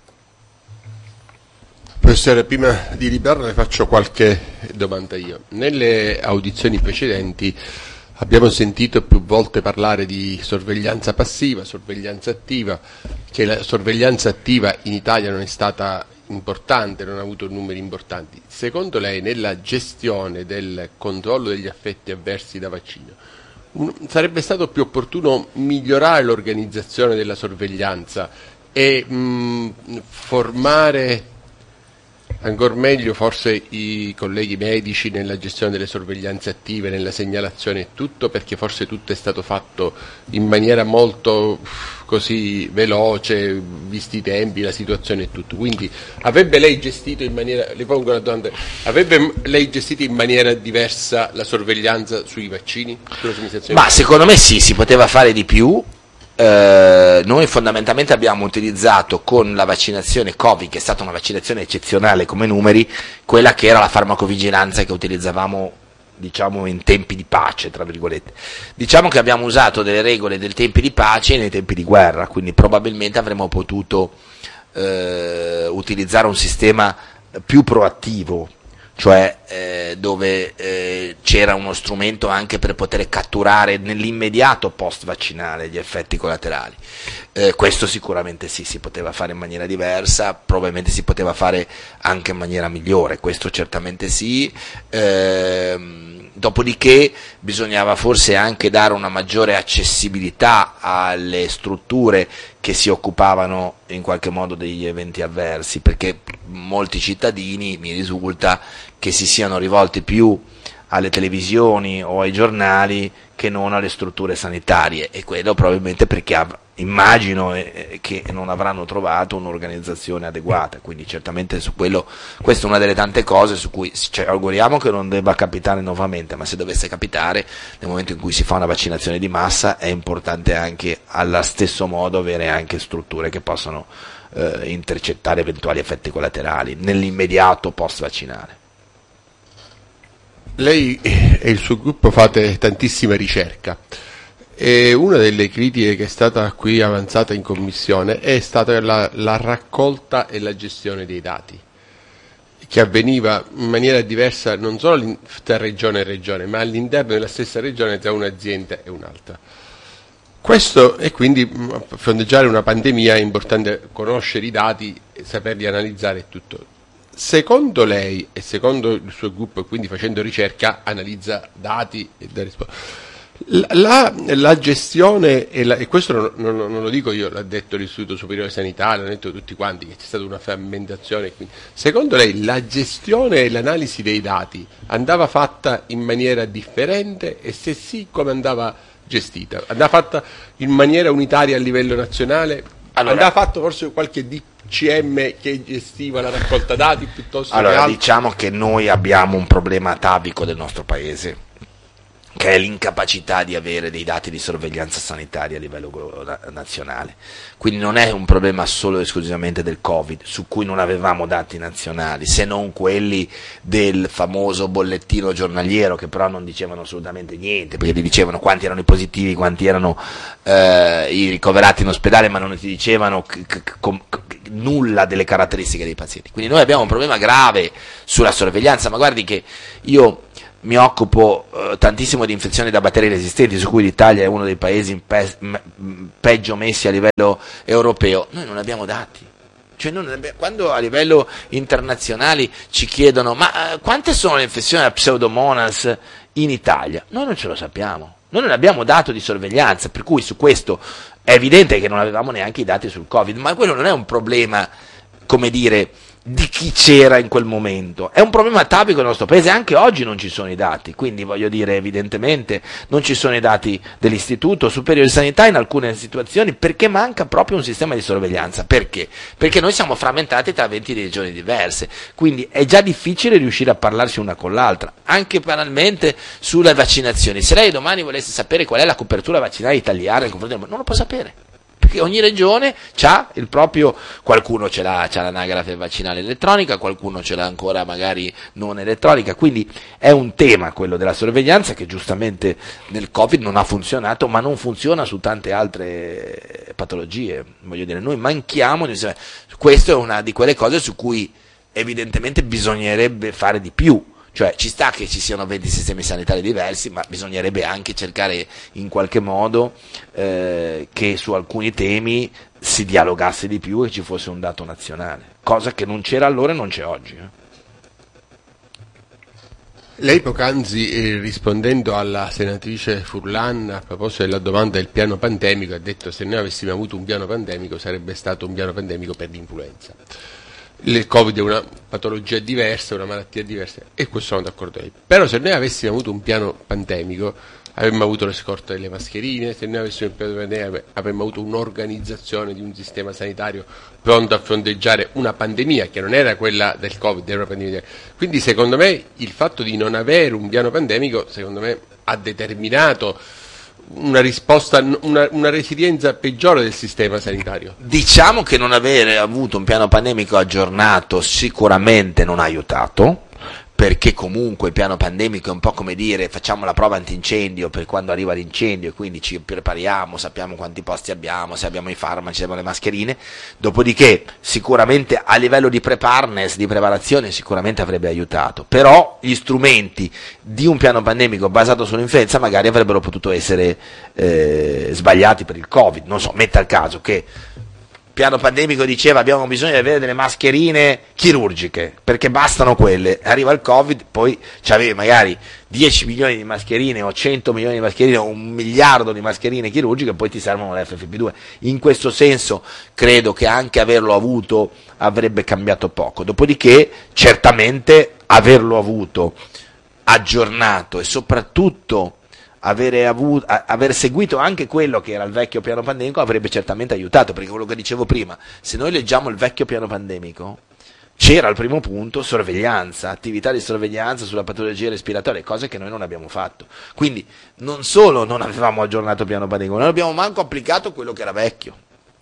Professore, prima di liberarla le faccio qualche domanda io. Nelle audizioni precedenti abbiamo sentito più volte parlare di sorveglianza passiva, sorveglianza attiva, che la sorveglianza attiva in Italia non è stata importante, non ha avuto numeri importanti. Secondo lei, nella gestione del controllo degli effetti avversi da vaccino, un, sarebbe stato più opportuno migliorare l'organizzazione della sorveglianza e mh, formare ancora meglio forse i colleghi medici nella gestione delle sorveglianze attive, nella segnalazione e tutto, perché forse tutto è stato fatto in maniera molto così veloce, visti i tempi, la situazione e tutto. Quindi avrebbe lei gestito in maniera, le pongo una domanda, avrebbe lei gestito in maniera diversa la sorveglianza sui vaccini? Sulla somministrazione? Ma secondo me sì, si poteva fare di più. Eh, noi fondamentalmente abbiamo utilizzato con la vaccinazione Covid, che è stata una vaccinazione eccezionale come numeri, quella che era la farmacovigilanza che utilizzavamo, diciamo, in tempi di pace, tra virgolette. Diciamo che abbiamo usato delle regole del tempi di pace nei tempi di guerra, quindi probabilmente avremmo potuto eh, utilizzare un sistema più proattivo, cioè eh, dove eh, c'era uno strumento anche per poter catturare nell'immediato post vaccinale gli effetti collaterali. Eh, questo sicuramente sì, si poteva fare in maniera diversa, probabilmente si poteva fare anche in maniera migliore, questo certamente sì. Eh, dopodiché bisognava forse anche dare una maggiore accessibilità alle strutture che si occupavano in qualche modo degli eventi avversi, perché molti cittadini, mi risulta, che si siano rivolti più alle televisioni o ai giornali che non alle strutture sanitarie, e quello probabilmente perché av- immagino eh, che non avranno trovato un'organizzazione adeguata, quindi certamente su quello, questa è una delle tante cose su cui ci auguriamo che non debba capitare nuovamente, ma se dovesse capitare nel momento in cui si fa una vaccinazione di massa è importante anche allo stesso modo avere anche strutture che possano eh, intercettare eventuali effetti collaterali nell'immediato post vaccinale. Lei e il suo gruppo fate tantissima ricerca e una delle critiche che è stata qui avanzata in commissione è stata la, la raccolta e la gestione dei dati, che avveniva in maniera diversa non solo tra regione e regione, ma all'interno della stessa regione tra un'azienda e un'altra. Questo, e quindi a fronteggiare una pandemia è importante conoscere i dati, saperli analizzare e tutto. Secondo lei e secondo il suo gruppo, e quindi facendo ricerca, analizza dati e dà risposte, la, la, la gestione, e, la, e questo non, non, non lo dico io, l'ha detto l'Istituto Superiore Sanitario, l'hanno detto tutti quanti, che c'è stata una frammentazione. Quindi, secondo lei la gestione e l'analisi dei dati andava fatta in maniera differente, e se sì, come andava gestita? Andava fatta in maniera unitaria a livello nazionale? Allora, andava fatto forse qualche D C M che gestiva la raccolta dati piuttosto allora, che altro? Diciamo che noi abbiamo un problema atavico del nostro paese, che è l'incapacità di avere dei dati di sorveglianza sanitaria a livello nazionale. Quindi non è un problema solo e esclusivamente del Covid, su cui non avevamo dati nazionali, se non quelli del famoso bollettino giornaliero, che però non dicevano assolutamente niente, perché ti dicevano quanti erano i positivi, quanti erano eh, i ricoverati in ospedale, ma non ti dicevano c- c- c- nulla delle caratteristiche dei pazienti. Quindi noi abbiamo un problema grave sulla sorveglianza, ma guardi che io mi occupo eh, tantissimo di infezioni da batteri resistenti, su cui l'Italia è uno dei paesi pe- me- peggio messi a livello europeo. Noi non abbiamo dati. Cioè non abbiamo, quando a livello internazionale ci chiedono ma eh, quante sono le infezioni da Pseudomonas in Italia, noi non ce lo sappiamo. Noi non abbiamo dato di sorveglianza, per cui su questo è evidente che non avevamo neanche i dati sul Covid, ma quello non è un problema, come dire, di chi c'era in quel momento, è un problema atavico del nostro paese. Anche oggi non ci sono i dati, quindi voglio dire, evidentemente non ci sono i dati dell'Istituto Superiore di Sanità in alcune situazioni, perché manca proprio un sistema di sorveglianza. Perché? Perché noi siamo frammentati tra venti regioni diverse, quindi è già difficile riuscire a parlarsi una con l'altra. Anche banalmente sulle vaccinazioni, se lei domani volesse sapere qual è la copertura vaccinale italiana, non lo può sapere, perché ogni regione ha il proprio, qualcuno ce l'ha, c'ha l'anagrafe vaccinale elettronica, qualcuno ce l'ha ancora magari non elettronica, quindi è un tema quello della sorveglianza che giustamente nel Covid non ha funzionato, ma non funziona su tante altre patologie. Voglio dire, noi manchiamo, questa è una di quelle cose su cui evidentemente bisognerebbe fare di più. Cioè ci sta che ci siano venti sistemi sanitari diversi, ma bisognerebbe anche cercare in qualche modo eh, che su alcuni temi si dialogasse di più e ci fosse un dato nazionale, cosa che non c'era allora e non c'è oggi. Eh. Lei poc'anzi, eh, rispondendo alla senatrice Furlan a proposito della domanda del piano pandemico, ha detto che se noi avessimo avuto un piano pandemico sarebbe stato un piano pandemico per l'influenza. Il Covid è una patologia diversa, una malattia diversa, e questo sono d'accordo con lei. Però se noi avessimo avuto un piano pandemico avremmo avuto le scorte delle mascherine, se noi avessimo un piano pandemico avremmo avuto un'organizzazione di un sistema sanitario pronto a fronteggiare una pandemia che non era quella del Covid, era una pandemia. Quindi secondo me il fatto di non avere un piano pandemico, secondo me, ha determinato una risposta, una, una resilienza peggiore del sistema sanitario. Diciamo che non avere avuto un piano pandemico aggiornato sicuramente non ha aiutato, perché comunque il piano pandemico è un po' come dire facciamo la prova antincendio per quando arriva l'incendio e quindi ci prepariamo, sappiamo quanti posti abbiamo, se abbiamo i farmaci, se abbiamo le mascherine, dopodiché sicuramente a livello di preparedness, di preparazione sicuramente avrebbe aiutato, però gli strumenti di un piano pandemico basato sull'influenza magari avrebbero potuto essere eh, sbagliati per il Covid. Non so, metta il caso che piano pandemico diceva abbiamo bisogno di avere delle mascherine chirurgiche perché bastano quelle, arriva il Covid, poi c'avevi magari dieci milioni di mascherine o cento milioni di mascherine o un miliardo di mascherine chirurgiche e poi ti servono le F F P due. In questo senso credo che anche averlo avuto avrebbe cambiato poco, dopodiché certamente averlo avuto aggiornato e soprattutto Avere avuto, aver seguito anche quello che era il vecchio piano pandemico avrebbe certamente aiutato, perché quello che dicevo prima, se noi leggiamo il vecchio piano pandemico c'era al primo punto sorveglianza, attività di sorveglianza sulla patologia respiratoria, cose che noi non abbiamo fatto. Quindi non solo non avevamo aggiornato il piano pandemico, non abbiamo manco applicato quello che era vecchio.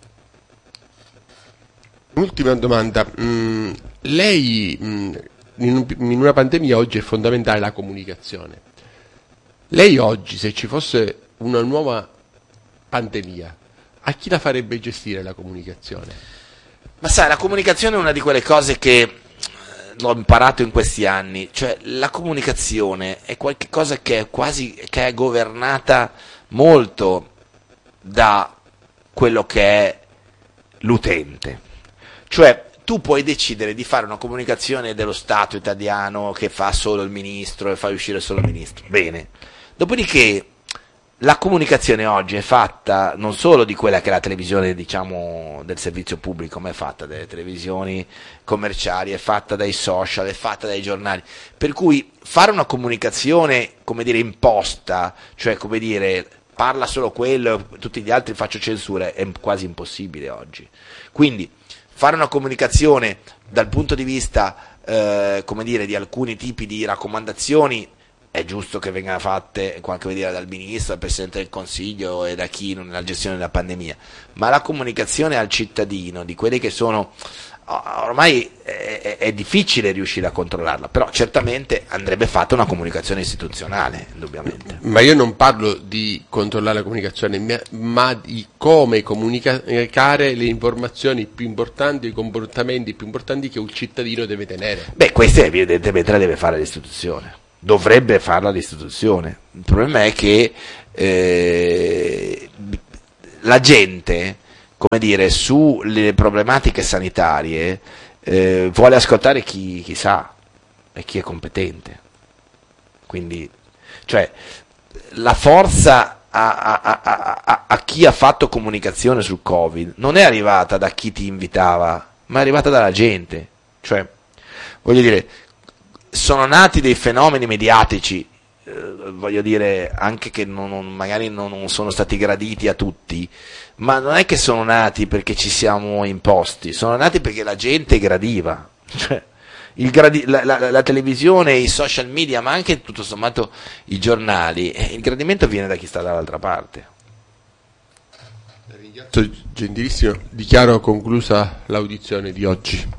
Ultima domanda, mm, lei mm, in, in una pandemia oggi è fondamentale la comunicazione. Lei oggi, se ci fosse una nuova pandemia, a chi la farebbe gestire la comunicazione? Ma sai, la comunicazione è una di quelle cose che l'ho imparato in questi anni, cioè la comunicazione è qualcosa che è quasi che è governata molto da quello che è l'utente. Cioè tu puoi decidere di fare una comunicazione dello Stato italiano che fa solo il ministro e fa uscire solo il ministro. Bene. Dopodiché la comunicazione oggi è fatta non solo di quella che è la televisione, diciamo, del servizio pubblico, ma è fatta dalle televisioni commerciali, è fatta dai social, è fatta dai giornali, per cui fare una comunicazione, come dire, imposta, cioè come dire parla solo quello, tutti gli altri faccio censura, è quasi impossibile oggi. Quindi fare una comunicazione dal punto di vista, eh, come dire, di alcuni tipi di raccomandazioni è giusto che vengano fatte qualche vedere dal Ministro, dal Presidente del Consiglio e da chi nella gestione della pandemia, ma la comunicazione al cittadino di quelli che sono, ormai è, è difficile riuscire a controllarla, però certamente andrebbe fatta una comunicazione istituzionale, indubbiamente. Ma io non parlo di controllare la comunicazione, ma di come comunicare le informazioni più importanti, i comportamenti più importanti che un cittadino deve tenere. Beh, queste evidentemente le deve fare l'istituzione, dovrebbe farla l'istituzione. Il problema è che eh, la gente, come dire, sulle problematiche sanitarie eh, vuole ascoltare chi, chi sa e chi è competente. Quindi, cioè, la forza a, a, a, a, a chi ha fatto comunicazione sul Covid non è arrivata da chi ti invitava, ma è arrivata dalla gente. Cioè, voglio dire, sono nati dei fenomeni mediatici, eh, voglio dire, anche che non, non, magari non sono stati graditi a tutti, ma non è che sono nati perché ci siamo imposti, sono nati perché la gente gradiva. Cioè, il gradi- la, la, la televisione, i social media, ma anche tutto sommato i giornali, eh, il gradimento viene da chi sta dall'altra parte. Ringrazio, gentilissimo, dichiaro conclusa l'audizione di oggi.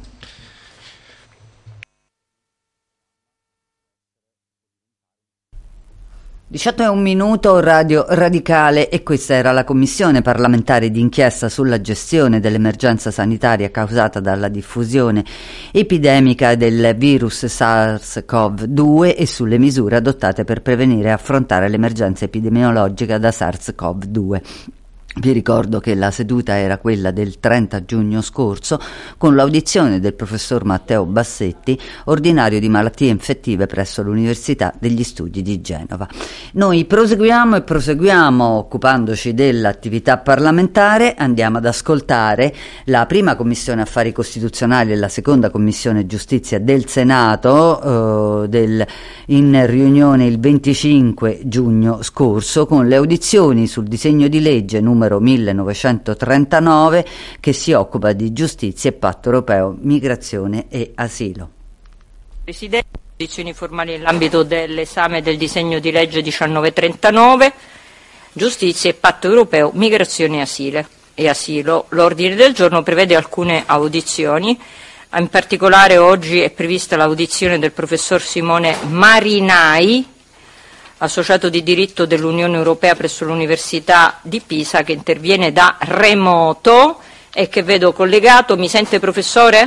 diciotto e un minuto, Radio Radicale, e questa era la commissione parlamentare d'inchiesta sulla gestione dell'emergenza sanitaria causata dalla diffusione epidemica del virus SARS-CoV due e sulle misure adottate per prevenire e affrontare l'emergenza epidemiologica da SARS-CoV due. Vi ricordo che la seduta era quella del trenta giugno scorso, con l'audizione del professor Matteo Bassetti, ordinario di malattie infettive presso l'Università degli Studi di Genova. Noi proseguiamo e proseguiamo occupandoci dell'attività parlamentare. Andiamo ad ascoltare la prima Commissione Affari Costituzionali e la seconda Commissione Giustizia del Senato eh, del, in riunione il venticinque giugno scorso, con le audizioni sul disegno di legge numero numero millenovecentotrentanove, che si occupa di giustizia e patto europeo, migrazione e asilo. Presidente, audizioni formali nell'ambito dell'esame del disegno di legge diciannovecentotrentanove, giustizia e patto europeo, migrazione e asilo. E asilo. L'ordine del giorno prevede alcune audizioni, in particolare oggi è prevista l'audizione del professor Simone Marinai, associato di diritto dell'Unione Europea presso l'Università di Pisa, che interviene da remoto e che vedo collegato. Mi sente, professore?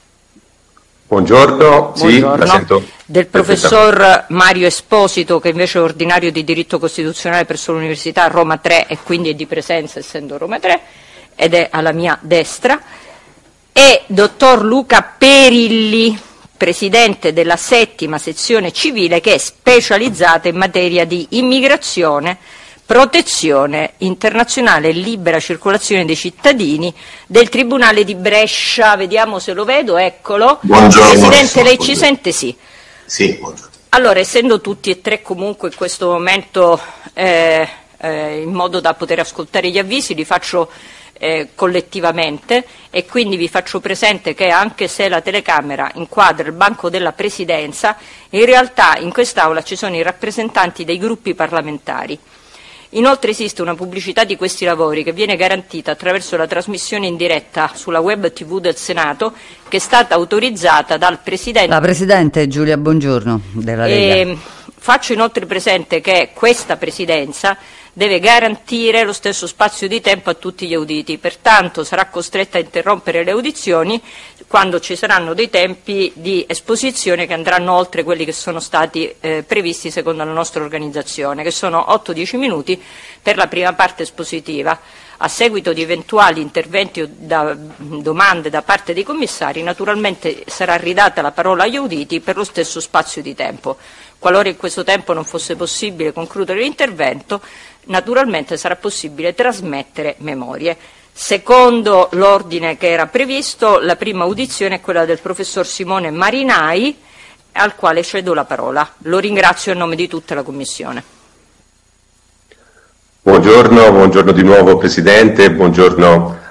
Buongiorno, sì, Buongiorno. La sento. Del professor Mario Esposito, che invece è ordinario di diritto costituzionale presso l'Università Roma tre e quindi è di presenza essendo Roma tre, ed è alla mia destra, e dottor Luca Perilli, presidente della settima sezione civile, che è specializzata in materia di immigrazione, protezione internazionale e libera circolazione dei cittadini del Tribunale di Brescia. Vediamo se lo vedo, eccolo. Buongiorno. Presidente, lei buongiorno. ci sente? Sì. Sì, buongiorno. Allora, essendo tutti e tre comunque in questo momento eh, eh, in modo da poter ascoltare gli avvisi, li faccio Eh, collettivamente, e quindi vi faccio presente che anche se la telecamera inquadra il banco della Presidenza, in realtà in quest'Aula ci sono i rappresentanti dei gruppi parlamentari. Inoltre esiste una pubblicità di questi lavori che viene garantita attraverso la trasmissione in diretta sulla web tivù del Senato, che è stata autorizzata dal Presidente. La Presidente Giulia Bongiorno della Lega. E faccio inoltre presente che questa Presidenza deve garantire lo stesso spazio di tempo a tutti gli auditi, pertanto sarà costretta a interrompere le audizioni quando ci saranno dei tempi di esposizione che andranno oltre quelli che sono stati eh, previsti secondo la nostra organizzazione, che sono otto dieci minuti per la prima parte espositiva. A seguito di eventuali interventi o da, domande da parte dei commissari, naturalmente sarà ridata la parola agli auditi per lo stesso spazio di tempo. Qualora in questo tempo non fosse possibile concludere l'intervento, naturalmente sarà possibile trasmettere memorie. Secondo l'ordine che era previsto, la prima audizione è quella del professor Simone Marinai, al quale cedo la parola. Lo ringrazio a nome di tutta la Commissione. Buongiorno, buongiorno di nuovo Presidente, buongiorno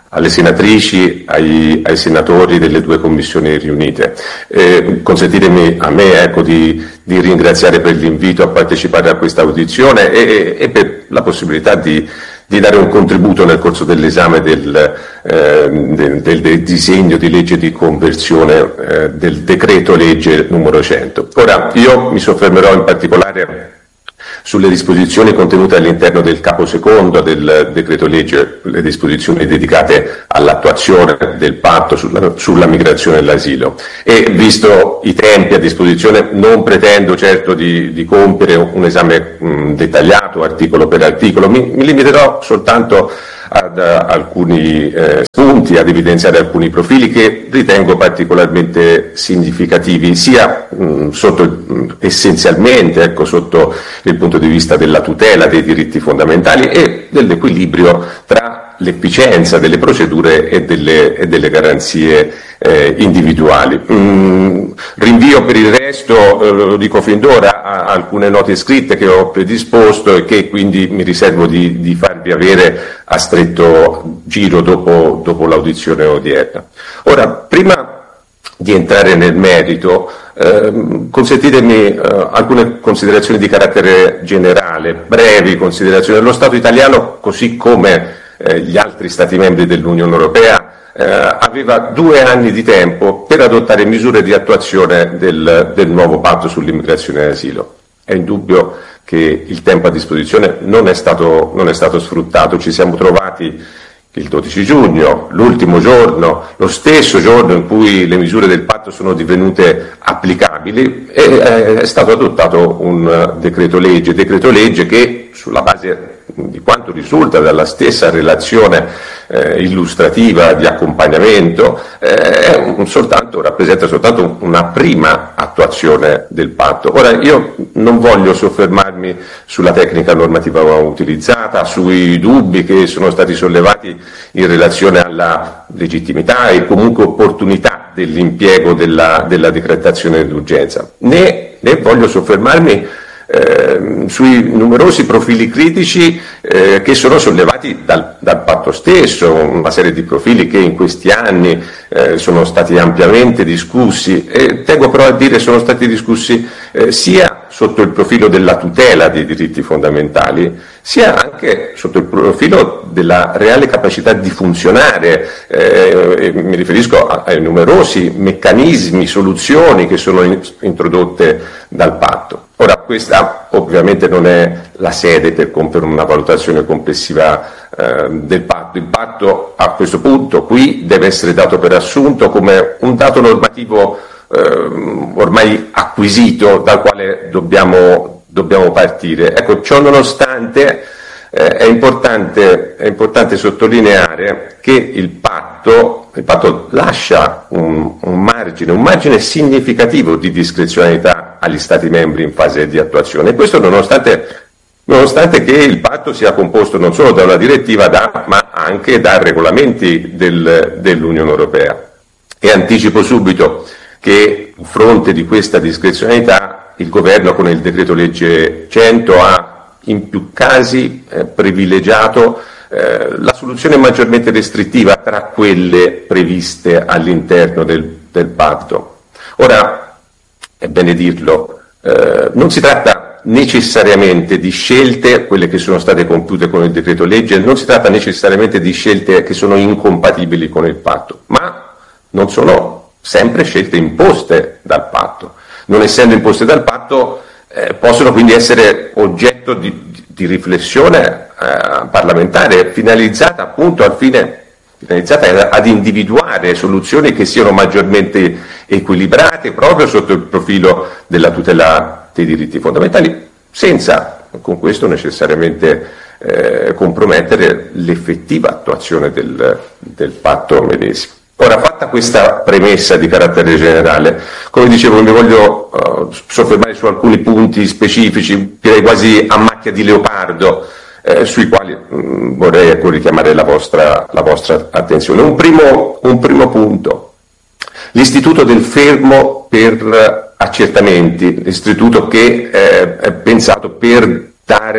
alle senatrici, ai, ai senatori delle due commissioni riunite. Eh, consentitemi a me ecco, di, di ringraziare per l'invito a partecipare a questa audizione e, e per la possibilità di, di dare un contributo nel corso dell'esame del, eh, del, del, del disegno di legge di conversione eh, del decreto legge numero cento. Ora, io mi soffermerò in particolare sulle disposizioni contenute all'interno del capo secondo del decreto legge, le disposizioni dedicate all'attuazione del patto sulla, sulla migrazione e l'asilo. E visto i tempi a disposizione non pretendo certo di, di compiere un esame mh, dettagliato articolo per articolo, mi, mi limiterò soltanto ad uh, alcuni eh, spunti, ad evidenziare alcuni profili che ritengo particolarmente significativi, sia mh, sotto mh, essenzialmente ecco, sotto il punto di vista della tutela dei diritti fondamentali e dell'equilibrio tra l'efficienza delle procedure e delle, e delle garanzie eh, individuali. Mm, rinvio per il resto, eh, lo dico fin d'ora, a alcune note scritte che ho predisposto e che quindi mi riservo di, di farvi avere a stretto giro dopo, dopo l'audizione odierna. Ora, prima di entrare nel merito, eh, consentitemi eh, alcune considerazioni di carattere generale, brevi considerazioni. Lo Stato italiano, così come eh, gli altri Stati membri dell'Unione Europea, eh, aveva due anni di tempo per adottare misure di attuazione del, del nuovo patto sull'immigrazione e l'asilo. È indubbio che il tempo a disposizione non è stato, non è stato sfruttato. Ci siamo trovati il dodici giugno, l'ultimo giorno, lo stesso giorno in cui le misure del patto sono divenute applicabili, e è stato adottato un decreto legge, decreto legge che sulla base di quanto risulta dalla stessa relazione eh, illustrativa di accompagnamento eh, è un soltanto, rappresenta soltanto una prima attuazione del patto. Ora io non voglio soffermarmi sulla tecnica normativa utilizzata, sui dubbi che sono stati sollevati in relazione alla legittimità e comunque opportunità dell'impiego della, della decretazione d'urgenza, né, né voglio soffermarmi Eh, sui numerosi profili critici eh, che sono sollevati dal, dal patto stesso, una serie di profili che in questi anni eh, sono stati ampiamente discussi e tengo però a dire sono stati discussi eh, sia sotto il profilo della tutela dei diritti fondamentali, sia anche sotto il profilo della reale capacità di funzionare. Eh, mi riferisco ai numerosi meccanismi, soluzioni che sono in, introdotte dal patto. Ora, questa ovviamente non è la sede per compiere una valutazione complessiva eh, del patto. Il patto a questo punto qui deve essere dato per assunto come un dato normativo eh, ormai acquisito dal quale dobbiamo, dobbiamo partire. Ecco, ciò nonostante eh, è importante, è importante sottolineare che il patto Il patto lascia un, un margine, un margine significativo di discrezionalità agli Stati membri in fase di attuazione. E questo nonostante, nonostante che il patto sia composto non solo da una direttiva da, ma anche da regolamenti del, dell'Unione Europea. E anticipo subito che a fronte di questa discrezionalità il Governo con il decreto legge cento ha in più casi eh, privilegiato Eh, la soluzione maggiormente restrittiva tra quelle previste all'interno del, del patto. Ora, è bene dirlo, eh, non si tratta necessariamente di scelte, quelle che sono state compiute con il decreto legge, non si tratta necessariamente di scelte che sono incompatibili con il patto, ma non sono sempre scelte imposte dal patto. Non essendo imposte dal patto, eh, possono quindi essere oggetto di, di, di riflessione Eh, parlamentare finalizzata appunto al fine finalizzata ad individuare soluzioni che siano maggiormente equilibrate proprio sotto il profilo della tutela dei diritti fondamentali, senza con questo necessariamente eh, compromettere l'effettiva attuazione del, del patto medesimo. Ora, fatta questa premessa di carattere generale, come dicevo, mi voglio uh, soffermare su alcuni punti specifici, direi quasi a macchia di leopardo, Eh, sui quali mh, vorrei ecco, richiamare la vostra, la vostra attenzione. Un primo, un primo punto, l'istituto del fermo per accertamenti, l'istituto che eh, è pensato per dare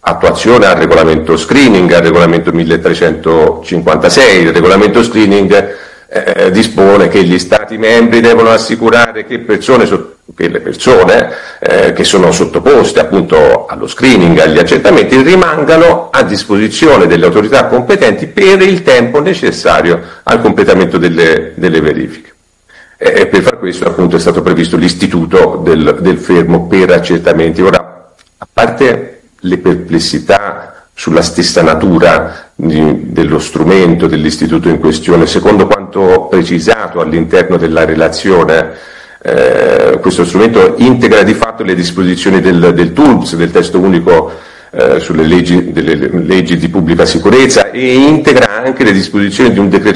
attuazione al regolamento screening, al regolamento milletrecentocinquantasei. Il regolamento screening eh, dispone che gli Stati membri devono assicurare che, persone, che le persone eh, che sono sottoposte appunto allo screening, agli accertamenti, rimangano a disposizione delle autorità competenti per il tempo necessario al completamento delle, delle verifiche. E per far questo appunto è stato previsto l'istituto del, del fermo per accertamenti. Ora, a parte le perplessità sulla stessa natura di, dello strumento, dell'istituto in questione, secondo quanto precisato all'interno della relazione, eh, questo strumento integra di fatto le disposizioni del, del T U L P S, del testo unico eh, sulle leggi, delle leggi di pubblica sicurezza, e integra anche le disposizioni di un decreto